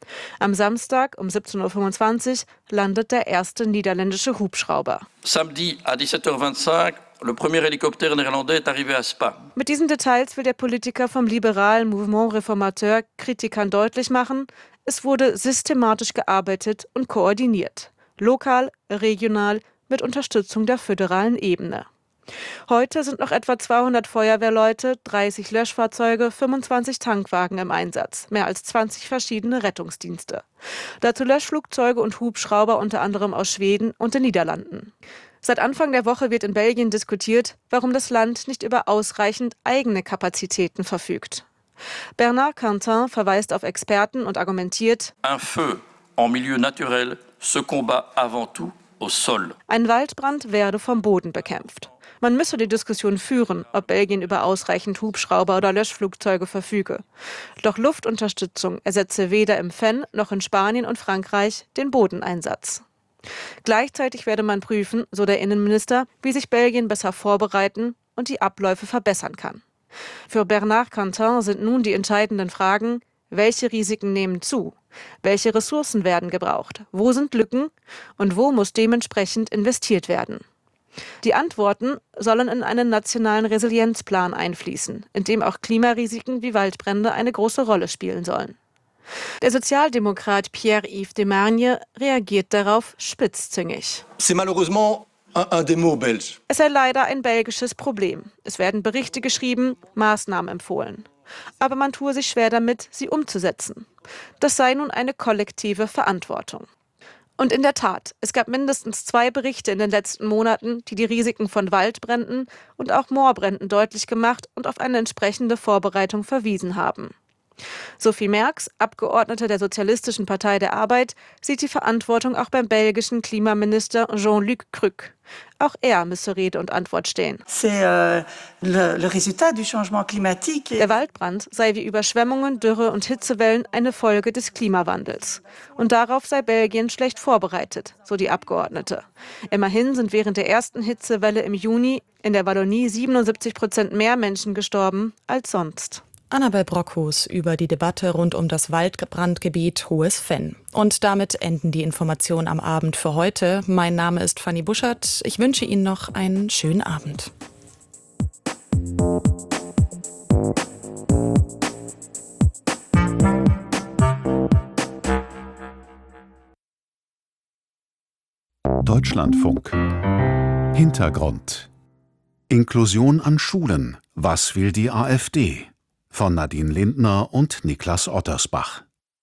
Am Samstag um siebzehn Uhr fünfundzwanzig landet der erste niederländische Hubschrauber. Samedi à dix-sept heures vingt-cinq, le premier hélicoptère néerlandais est arrivé à Spa. Mit diesen Details will der Politiker vom liberalen Mouvement Réformateur Kritikern deutlich machen, es wurde systematisch gearbeitet und koordiniert. Lokal, regional, mit Unterstützung der föderalen Ebene. Heute sind noch etwa zweihundert Feuerwehrleute, dreißig Löschfahrzeuge, fünfundzwanzig Tankwagen im Einsatz, mehr als zwanzig verschiedene Rettungsdienste. Dazu Löschflugzeuge und Hubschrauber unter anderem aus Schweden und den Niederlanden. Seit Anfang der Woche wird in Belgien diskutiert, warum das Land nicht über ausreichend eigene Kapazitäten verfügt. Bernard Quentin verweist auf Experten und argumentiert: Un feu en milieu naturel se combat avant tout au sol. Ein Waldbrand werde vom Boden bekämpft. Man müsse die Diskussion führen, ob Belgien über ausreichend Hubschrauber oder Löschflugzeuge verfüge. Doch Luftunterstützung ersetze weder im Venn noch in Spanien und Frankreich den Bodeneinsatz. Gleichzeitig werde man prüfen, so der Innenminister, wie sich Belgien besser vorbereiten und die Abläufe verbessern kann. Für Bernard Quentin sind nun die entscheidenden Fragen: Welche Risiken nehmen zu? Welche Ressourcen werden gebraucht? Wo sind Lücken? Und wo muss dementsprechend investiert werden? Die Antworten sollen in einen nationalen Resilienzplan einfließen, in dem auch Klimarisiken wie Waldbrände eine große Rolle spielen sollen. Der Sozialdemokrat Pierre-Yves Demargne reagiert darauf spitzzüngig. C'est malheureusement un des mots belges. Es sei leider ein belgisches Problem. Es werden Berichte geschrieben, Maßnahmen empfohlen. Aber man tue sich schwer damit, sie umzusetzen. Das sei nun eine kollektive Verantwortung. Und in der Tat, es gab mindestens zwei Berichte in den letzten Monaten, die die Risiken von Waldbränden und auch Moorbränden deutlich gemacht und auf eine entsprechende Vorbereitung verwiesen haben. Sophie Merx, Abgeordnete der Sozialistischen Partei der Arbeit, sieht die Verantwortung auch beim belgischen Klimaminister Jean-Luc Cruc. Auch er müsse Rede und Antwort stehen. Der Waldbrand sei wie Überschwemmungen, Dürre und Hitzewellen eine Folge des Klimawandels. Und darauf sei Belgien schlecht vorbereitet, so die Abgeordnete. Immerhin sind während der ersten Hitzewelle im Juni in der Wallonie siebenundsiebzig Prozent mehr Menschen gestorben als sonst. Annabel Brockhus über die Debatte rund um das Waldbrandgebiet Hohes Venn. Und damit enden die Informationen am Abend für heute. Mein Name ist Fanny Buschert. Ich wünsche Ihnen noch einen schönen Abend. Deutschlandfunk. Hintergrund. Inklusion an Schulen. Was will die AfD? Von Nadine Lindner und Niklas Ottersbach.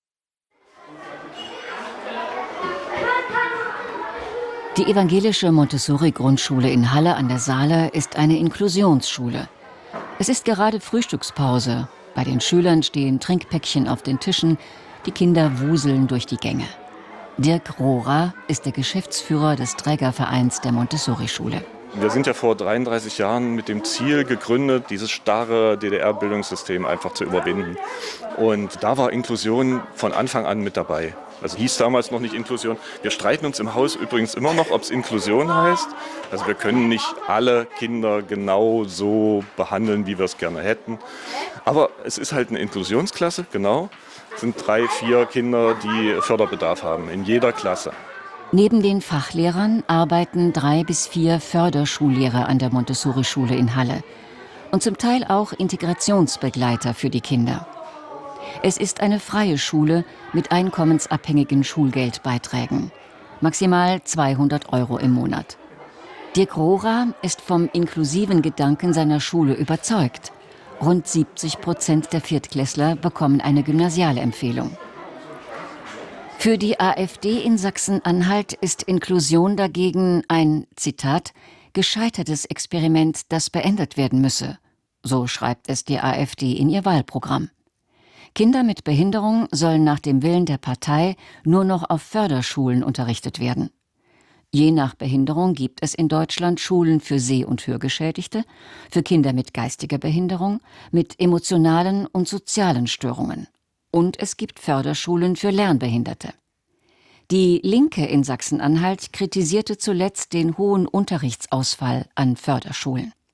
Die evangelische Montessori-Grundschule in Halle an der Saale ist eine Inklusionsschule. Es ist gerade Frühstückspause. Bei den Schülern stehen Trinkpäckchen auf den Tischen. Die Kinder wuseln durch die Gänge. Dirk Rohrer ist der Geschäftsführer des Trägervereins der Montessori-Schule. Wir sind ja vor dreiunddreißig Jahren mit dem Ziel gegründet, dieses starre D D R-Bildungssystem einfach zu überwinden. Und da war Inklusion von Anfang an mit dabei. Also hieß damals noch nicht Inklusion. Wir streiten uns im Haus übrigens immer noch, ob es Inklusion heißt. Also wir können nicht alle Kinder genau so behandeln, wie wir es gerne hätten. Aber es ist halt eine Inklusionsklasse, genau. Es sind drei, vier Kinder, die Förderbedarf haben, in jeder Klasse. Neben den Fachlehrern arbeiten drei bis vier Förderschullehrer an der Montessori-Schule in Halle und zum Teil auch Integrationsbegleiter für die Kinder. Es ist eine freie Schule mit einkommensabhängigen Schulgeldbeiträgen, maximal zweihundert Euro im Monat. Dirk Rohrer ist vom inklusiven Gedanken seiner Schule überzeugt. Rund siebzig Prozent der Viertklässler bekommen eine Gymnasialempfehlung. Für die AfD in Sachsen-Anhalt ist Inklusion dagegen ein, Zitat, gescheitertes Experiment, das beendet werden müsse. So schreibt es die AfD in ihr Wahlprogramm. Kinder mit Behinderung sollen nach dem Willen der Partei nur noch auf Förderschulen unterrichtet werden. Je nach Behinderung gibt es in Deutschland Schulen für Seh- und Hörgeschädigte, für Kinder mit geistiger Behinderung, mit emotionalen und sozialen Störungen. Und es gibt Förderschulen für Lernbehinderte. Die Linke in Sachsen-Anhalt kritisierte zuletzt den hohen Unterrichtsausfall an Förderschulen.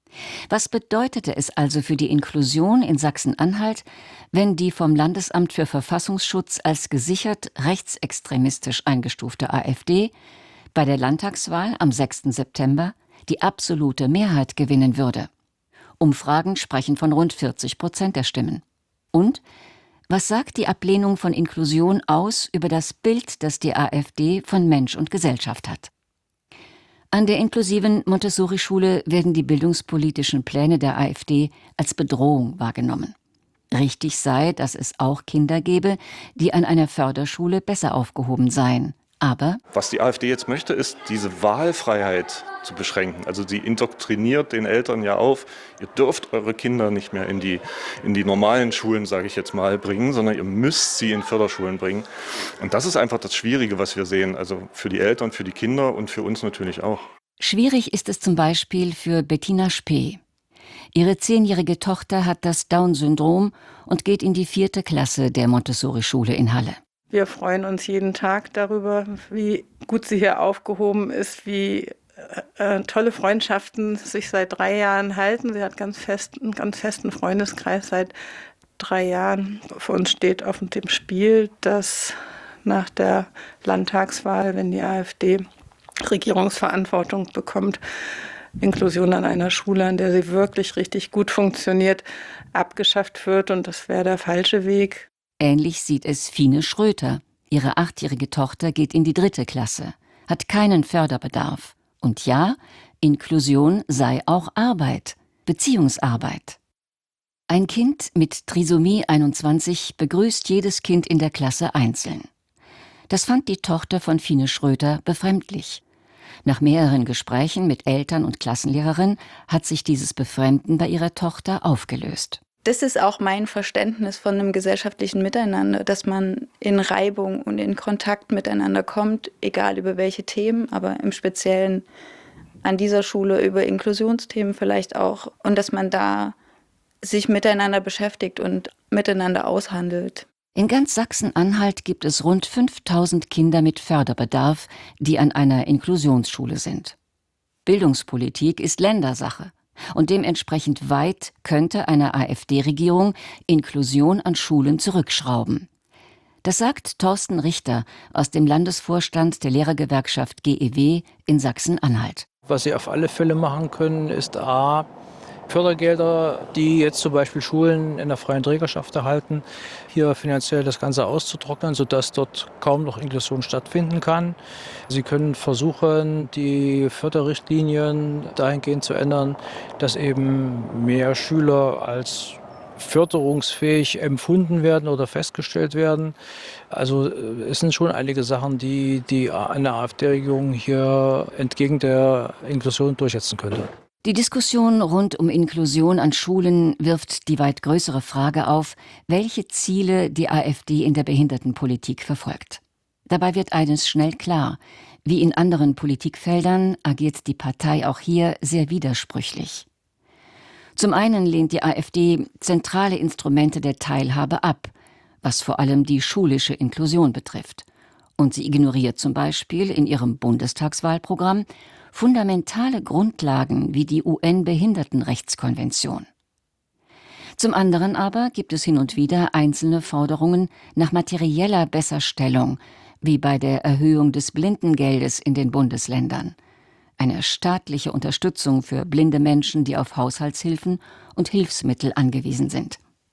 Was bedeutete es also für die Inklusion in Sachsen-Anhalt, wenn die vom Landesamt für Verfassungsschutz als gesichert rechtsextremistisch eingestufte AfD bei der Landtagswahl am sechsten September die absolute Mehrheit gewinnen würde? Umfragen sprechen von rund vierzig Prozent der Stimmen. Und was sagt die Ablehnung von Inklusion aus über das Bild, das die AfD von Mensch und Gesellschaft hat? An der inklusiven Montessori-Schule werden die bildungspolitischen Pläne der AfD als Bedrohung wahrgenommen. Richtig sei, dass es auch Kinder gebe, die an einer Förderschule besser aufgehoben seien. Aber was die AfD jetzt möchte, ist diese Wahlfreiheit zu beschränken. Also sie indoktriniert den Eltern ja auf, ihr dürft eure Kinder nicht mehr in die, in die normalen Schulen, sage ich jetzt mal, bringen, sondern ihr müsst sie in Förderschulen bringen. Und das ist einfach das Schwierige, was wir sehen. Also für die Eltern, für die Kinder und für uns natürlich auch. Schwierig ist es zum Beispiel für Bettina Spee. Ihre zehnjährige Tochter hat das Down-Syndrom und geht in die vierte Klasse der Montessori-Schule in Halle. Wir freuen uns jeden Tag darüber, wie gut sie hier aufgehoben ist, wie äh, tolle Freundschaften sich seit drei Jahren halten. Sie hat ganz fest, einen ganz festen Freundeskreis seit drei Jahren. Für uns steht auf dem Spiel, dass nach der Landtagswahl, wenn die AfD Regierungsverantwortung bekommt, Inklusion an einer Schule, an der sie wirklich richtig gut funktioniert, abgeschafft wird. Und das wäre der falsche Weg. Ähnlich sieht es Fine Schröter. Ihre achtjährige Tochter geht in die dritte Klasse, hat keinen Förderbedarf. Und ja, Inklusion sei auch Arbeit, Beziehungsarbeit. Ein Kind mit Trisomie einundzwanzig begrüßt jedes Kind in der Klasse einzeln. Das fand die Tochter von Fine Schröter befremdlich. Nach mehreren Gesprächen mit Eltern und Klassenlehrerin hat sich dieses Befremden bei ihrer Tochter aufgelöst. Das ist auch mein Verständnis von einem gesellschaftlichen Miteinander, dass man in Reibung und in Kontakt miteinander kommt, egal über welche Themen, aber im Speziellen an dieser Schule über Inklusionsthemen vielleicht auch. Und dass man da sich miteinander beschäftigt und miteinander aushandelt. In ganz Sachsen-Anhalt gibt es rund fünftausend Kinder mit Förderbedarf, die an einer Inklusionsschule sind. Bildungspolitik ist Ländersache. Und dementsprechend weit könnte eine AfD-Regierung Inklusion an Schulen zurückschrauben. Das sagt Thorsten Richter aus dem Landesvorstand der Lehrergewerkschaft G E W in Sachsen-Anhalt. Was sie auf alle Fälle machen können, ist a. Fördergelder, die jetzt zum Beispiel Schulen in der freien Trägerschaft erhalten, hier finanziell das Ganze auszutrocknen, sodass dort kaum noch Inklusion stattfinden kann. Sie können versuchen, die Förderrichtlinien dahingehend zu ändern, dass eben mehr Schüler als förderungsfähig empfunden werden oder festgestellt werden. Also es sind schon einige Sachen, die, die eine AfD-Regierung hier entgegen der Inklusion durchsetzen könnte. Die Diskussion rund um Inklusion an Schulen wirft die weit größere Frage auf, welche Ziele die AfD in der Behindertenpolitik verfolgt. Dabei wird eines schnell klar: Wie in anderen Politikfeldern agiert die Partei auch hier sehr widersprüchlich. Zum einen lehnt die AfD zentrale Instrumente der Teilhabe ab, was vor allem die schulische Inklusion betrifft. Und sie ignoriert zum Beispiel in ihrem Bundestagswahlprogramm fundamentale Grundlagen wie die U N-Behindertenrechtskonvention. Zum anderen aber gibt es hin und wieder einzelne Forderungen nach materieller Besserstellung, wie bei der Erhöhung des Blindengeldes in den Bundesländern, eine staatliche Unterstützung für blinde Menschen, die auf Haushaltshilfen und Hilfsmittel angewiesen sind.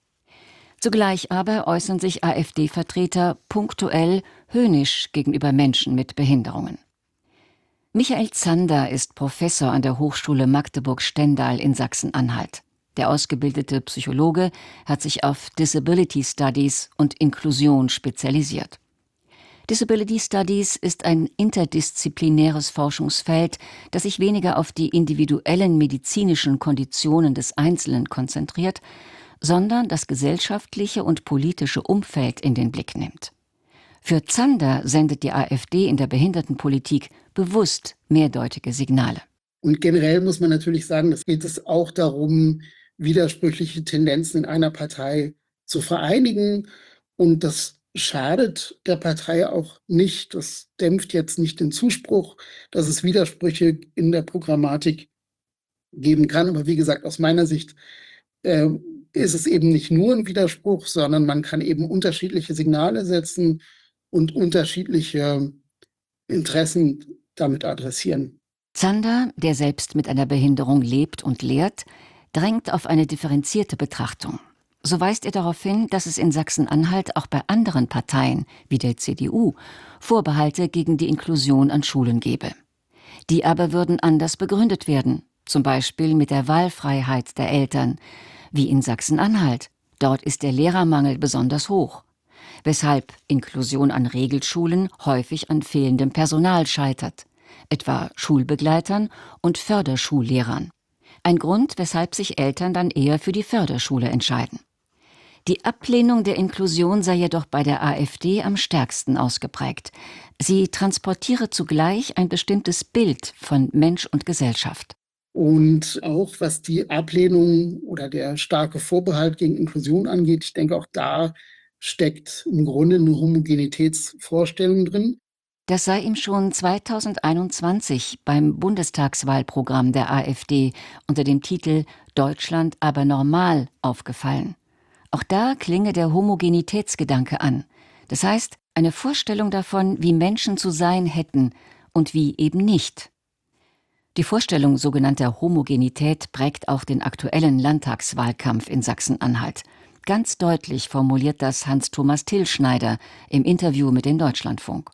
Zugleich aber äußern sich AfD-Vertreter punktuell höhnisch gegenüber Menschen mit Behinderungen. Michael Zander ist Professor an der Hochschule Magdeburg-Stendal in Sachsen-Anhalt. Der ausgebildete Psychologe hat sich auf Disability Studies und Inklusion spezialisiert. Disability Studies ist ein interdisziplinäres Forschungsfeld, das sich weniger auf die individuellen medizinischen Konditionen des Einzelnen konzentriert, sondern das gesellschaftliche und politische Umfeld in den Blick nimmt. Für Zander sendet die AfD in der Behindertenpolitik bewusst mehrdeutige Signale. Und generell muss man natürlich sagen, es geht es auch darum, widersprüchliche Tendenzen in einer Partei zu vereinigen. Und das schadet der Partei auch nicht. Das dämpft jetzt nicht den Zuspruch, dass es Widersprüche in der Programmatik geben kann. Aber wie gesagt, aus meiner Sicht äh, ist es eben nicht nur ein Widerspruch, sondern man kann eben unterschiedliche Signale setzen und unterschiedliche Interessen damit adressieren. Zander, der selbst mit einer Behinderung lebt und lehrt, drängt auf eine differenzierte Betrachtung. So weist er darauf hin, dass es in Sachsen-Anhalt auch bei anderen Parteien, wie der C D U, Vorbehalte gegen die Inklusion an Schulen gebe. Die aber würden anders begründet werden, zum Beispiel mit der Wahlfreiheit der Eltern, wie in Sachsen-Anhalt. Dort ist der Lehrermangel besonders hoch, weshalb Inklusion an Regelschulen häufig an fehlendem Personal scheitert, etwa Schulbegleitern und Förderschullehrern. Ein Grund, weshalb sich Eltern dann eher für die Förderschule entscheiden. Die Ablehnung der Inklusion sei jedoch bei der AfD am stärksten ausgeprägt. Sie transportiere zugleich ein bestimmtes Bild von Mensch und Gesellschaft. Und auch was die Ablehnung oder der starke Vorbehalt gegen Inklusion angeht, ich denke, auch da steckt im Grunde eine Homogenitätsvorstellung drin. Das sei ihm schon zweitausendeinundzwanzig beim Bundestagswahlprogramm der AfD unter dem Titel »Deutschland aber normal« aufgefallen. Auch da klinge der Homogenitätsgedanke an. Das heißt, eine Vorstellung davon, wie Menschen zu sein hätten und wie eben nicht. Die Vorstellung sogenannter Homogenität prägt auch den aktuellen Landtagswahlkampf in Sachsen-Anhalt. Ganz deutlich formuliert das Hans-Thomas Tillschneider im Interview mit dem Deutschlandfunk.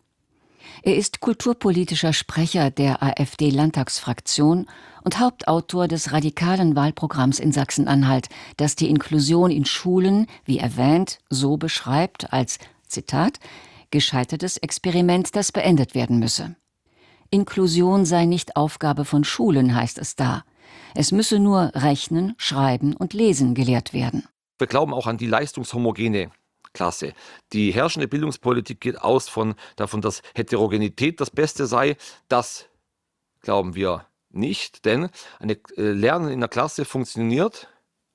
Er ist kulturpolitischer Sprecher der AfD-Landtagsfraktion und Hauptautor des radikalen Wahlprogramms in Sachsen-Anhalt, das die Inklusion in Schulen, wie erwähnt, so beschreibt als, Zitat, gescheitertes Experiment, das beendet werden müsse. Inklusion sei nicht Aufgabe von Schulen, heißt es da. Es müsse nur Rechnen, Schreiben und Lesen gelehrt werden. Wir glauben auch an die leistungshomogene Klasse. Die herrschende Bildungspolitik geht aus von, davon, dass Heterogenität das Beste sei. Das glauben wir nicht, denn ein Lernen in der Klasse funktioniert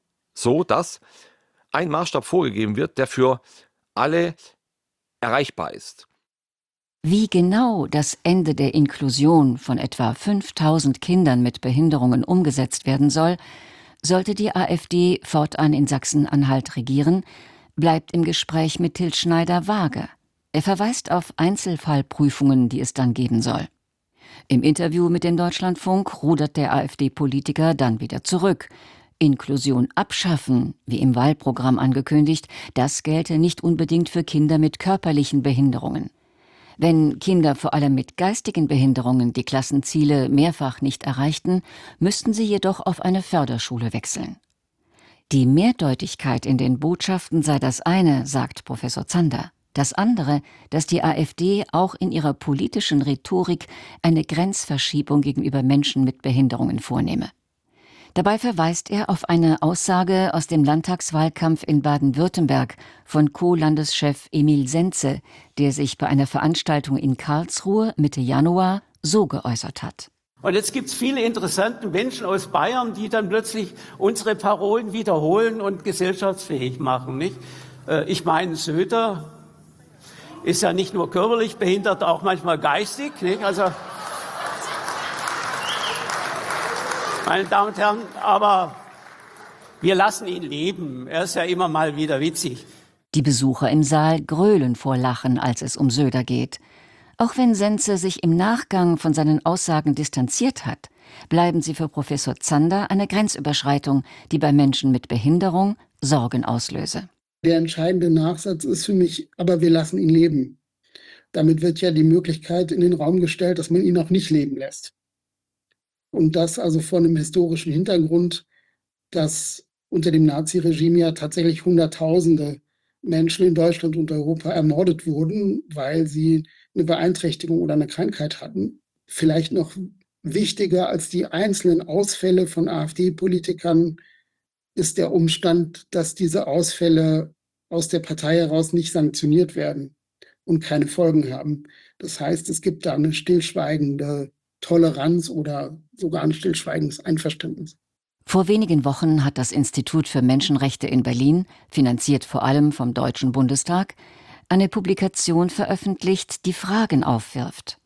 so, dass ein Maßstab vorgegeben wird, der für alle erreichbar ist. Wie genau das Ende der Inklusion von etwa fünftausend Kindern mit Behinderungen umgesetzt werden soll, sollte die AfD fortan in Sachsen-Anhalt regieren, bleibt im Gespräch mit Tillschneider vage. Er verweist auf Einzelfallprüfungen, die es dann geben soll. Im Interview mit dem Deutschlandfunk rudert der AfD-Politiker dann wieder zurück. Inklusion abschaffen, wie im Wahlprogramm angekündigt, das gelte nicht unbedingt für Kinder mit körperlichen Behinderungen. Wenn Kinder vor allem mit geistigen Behinderungen die Klassenziele mehrfach nicht erreichten, müssten sie jedoch auf eine Förderschule wechseln. Die Mehrdeutigkeit in den Botschaften sei das eine, sagt Professor Zander. Das andere, dass die AfD auch in ihrer politischen Rhetorik eine Grenzverschiebung gegenüber Menschen mit Behinderungen vornehme. Dabei verweist er auf eine Aussage aus dem Landtagswahlkampf in Baden-Württemberg von Co-Landeschef Emil Senze, der sich bei einer Veranstaltung in Karlsruhe Mitte Januar so geäußert hat. Und jetzt gibt es viele interessante Menschen aus Bayern, die dann plötzlich unsere Parolen wiederholen und gesellschaftsfähig machen. Nicht? Ich meine, Söder ist ja nicht nur körperlich behindert, auch manchmal geistig. Nicht? Also, meine Damen und Herren, aber wir lassen ihn leben. Er ist ja immer mal wieder witzig. Die Besucher im Saal gröhlen vor Lachen, als es um Söder geht. Auch wenn Senze sich im Nachgang von seinen Aussagen distanziert hat, bleiben sie für Professor Zander eine Grenzüberschreitung, die bei Menschen mit Behinderung Sorgen auslöse. Der entscheidende Nachsatz ist für mich, aber wir lassen ihn leben. Damit wird ja die Möglichkeit in den Raum gestellt, dass man ihn auch nicht leben lässt. Und das also vor einem historischen Hintergrund, dass unter dem Naziregime ja tatsächlich Hunderttausende Menschen in Deutschland und Europa ermordet wurden, weil sie eine Beeinträchtigung oder eine Krankheit hatten. Vielleicht noch wichtiger als die einzelnen Ausfälle von AfD-Politikern ist der Umstand, dass diese Ausfälle aus der Partei heraus nicht sanktioniert werden und keine Folgen haben. Das heißt, es gibt da eine stillschweigende Toleranz oder sogar ein stillschweigendes Einverständnis. Vor wenigen Wochen hat das Institut für Menschenrechte in Berlin, finanziert vor allem vom Deutschen Bundestag, eine Publikation veröffentlicht, die Fragen aufwirft.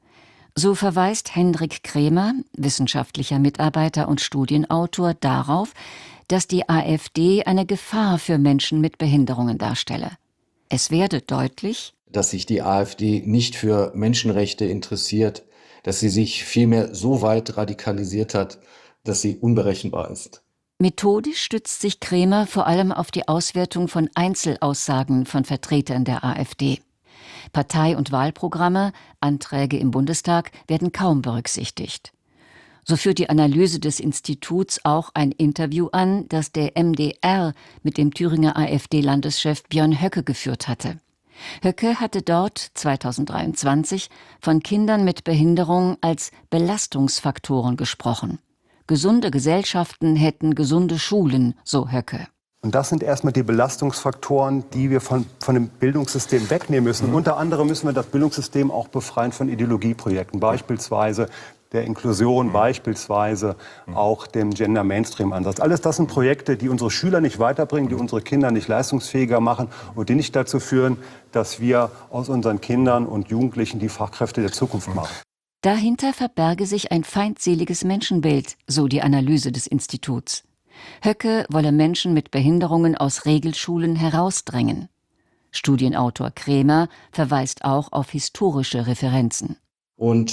So verweist Hendrik Krämer, wissenschaftlicher Mitarbeiter und Studienautor, darauf, dass die AfD eine Gefahr für Menschen mit Behinderungen darstelle. Es werde deutlich, dass sich die AfD nicht für Menschenrechte interessiert, dass sie sich vielmehr so weit radikalisiert hat, dass sie unberechenbar ist. Methodisch stützt sich Krämer vor allem auf die Auswertung von Einzelaussagen von Vertretern der AfD. Partei- und Wahlprogramme, Anträge im Bundestag werden kaum berücksichtigt. So führt die Analyse des Instituts auch ein Interview an, das der M D R mit dem Thüringer AfD-Landeschef Björn Höcke geführt hatte. Höcke hatte dort zweitausenddreiundzwanzig von Kindern mit Behinderung als Belastungsfaktoren gesprochen. Gesunde Gesellschaften hätten gesunde Schulen, so Höcke. Und das sind erstmal die Belastungsfaktoren, die wir von, von dem Bildungssystem wegnehmen müssen. Mhm. Unter anderem müssen wir das Bildungssystem auch befreien von Ideologieprojekten, beispielsweise der Inklusion, mhm. beispielsweise mhm. auch dem Gender-Mainstream-Ansatz. Alles das sind Projekte, die unsere Schüler nicht weiterbringen, die unsere Kinder nicht leistungsfähiger machen und die nicht dazu führen, dass wir aus unseren Kindern und Jugendlichen die Fachkräfte der Zukunft machen. Dahinter verberge sich ein feindseliges Menschenbild, so die Analyse des Instituts. Höcke wolle Menschen mit Behinderungen aus Regelschulen herausdrängen. Studienautor Krämer verweist auch auf historische Referenzen. Und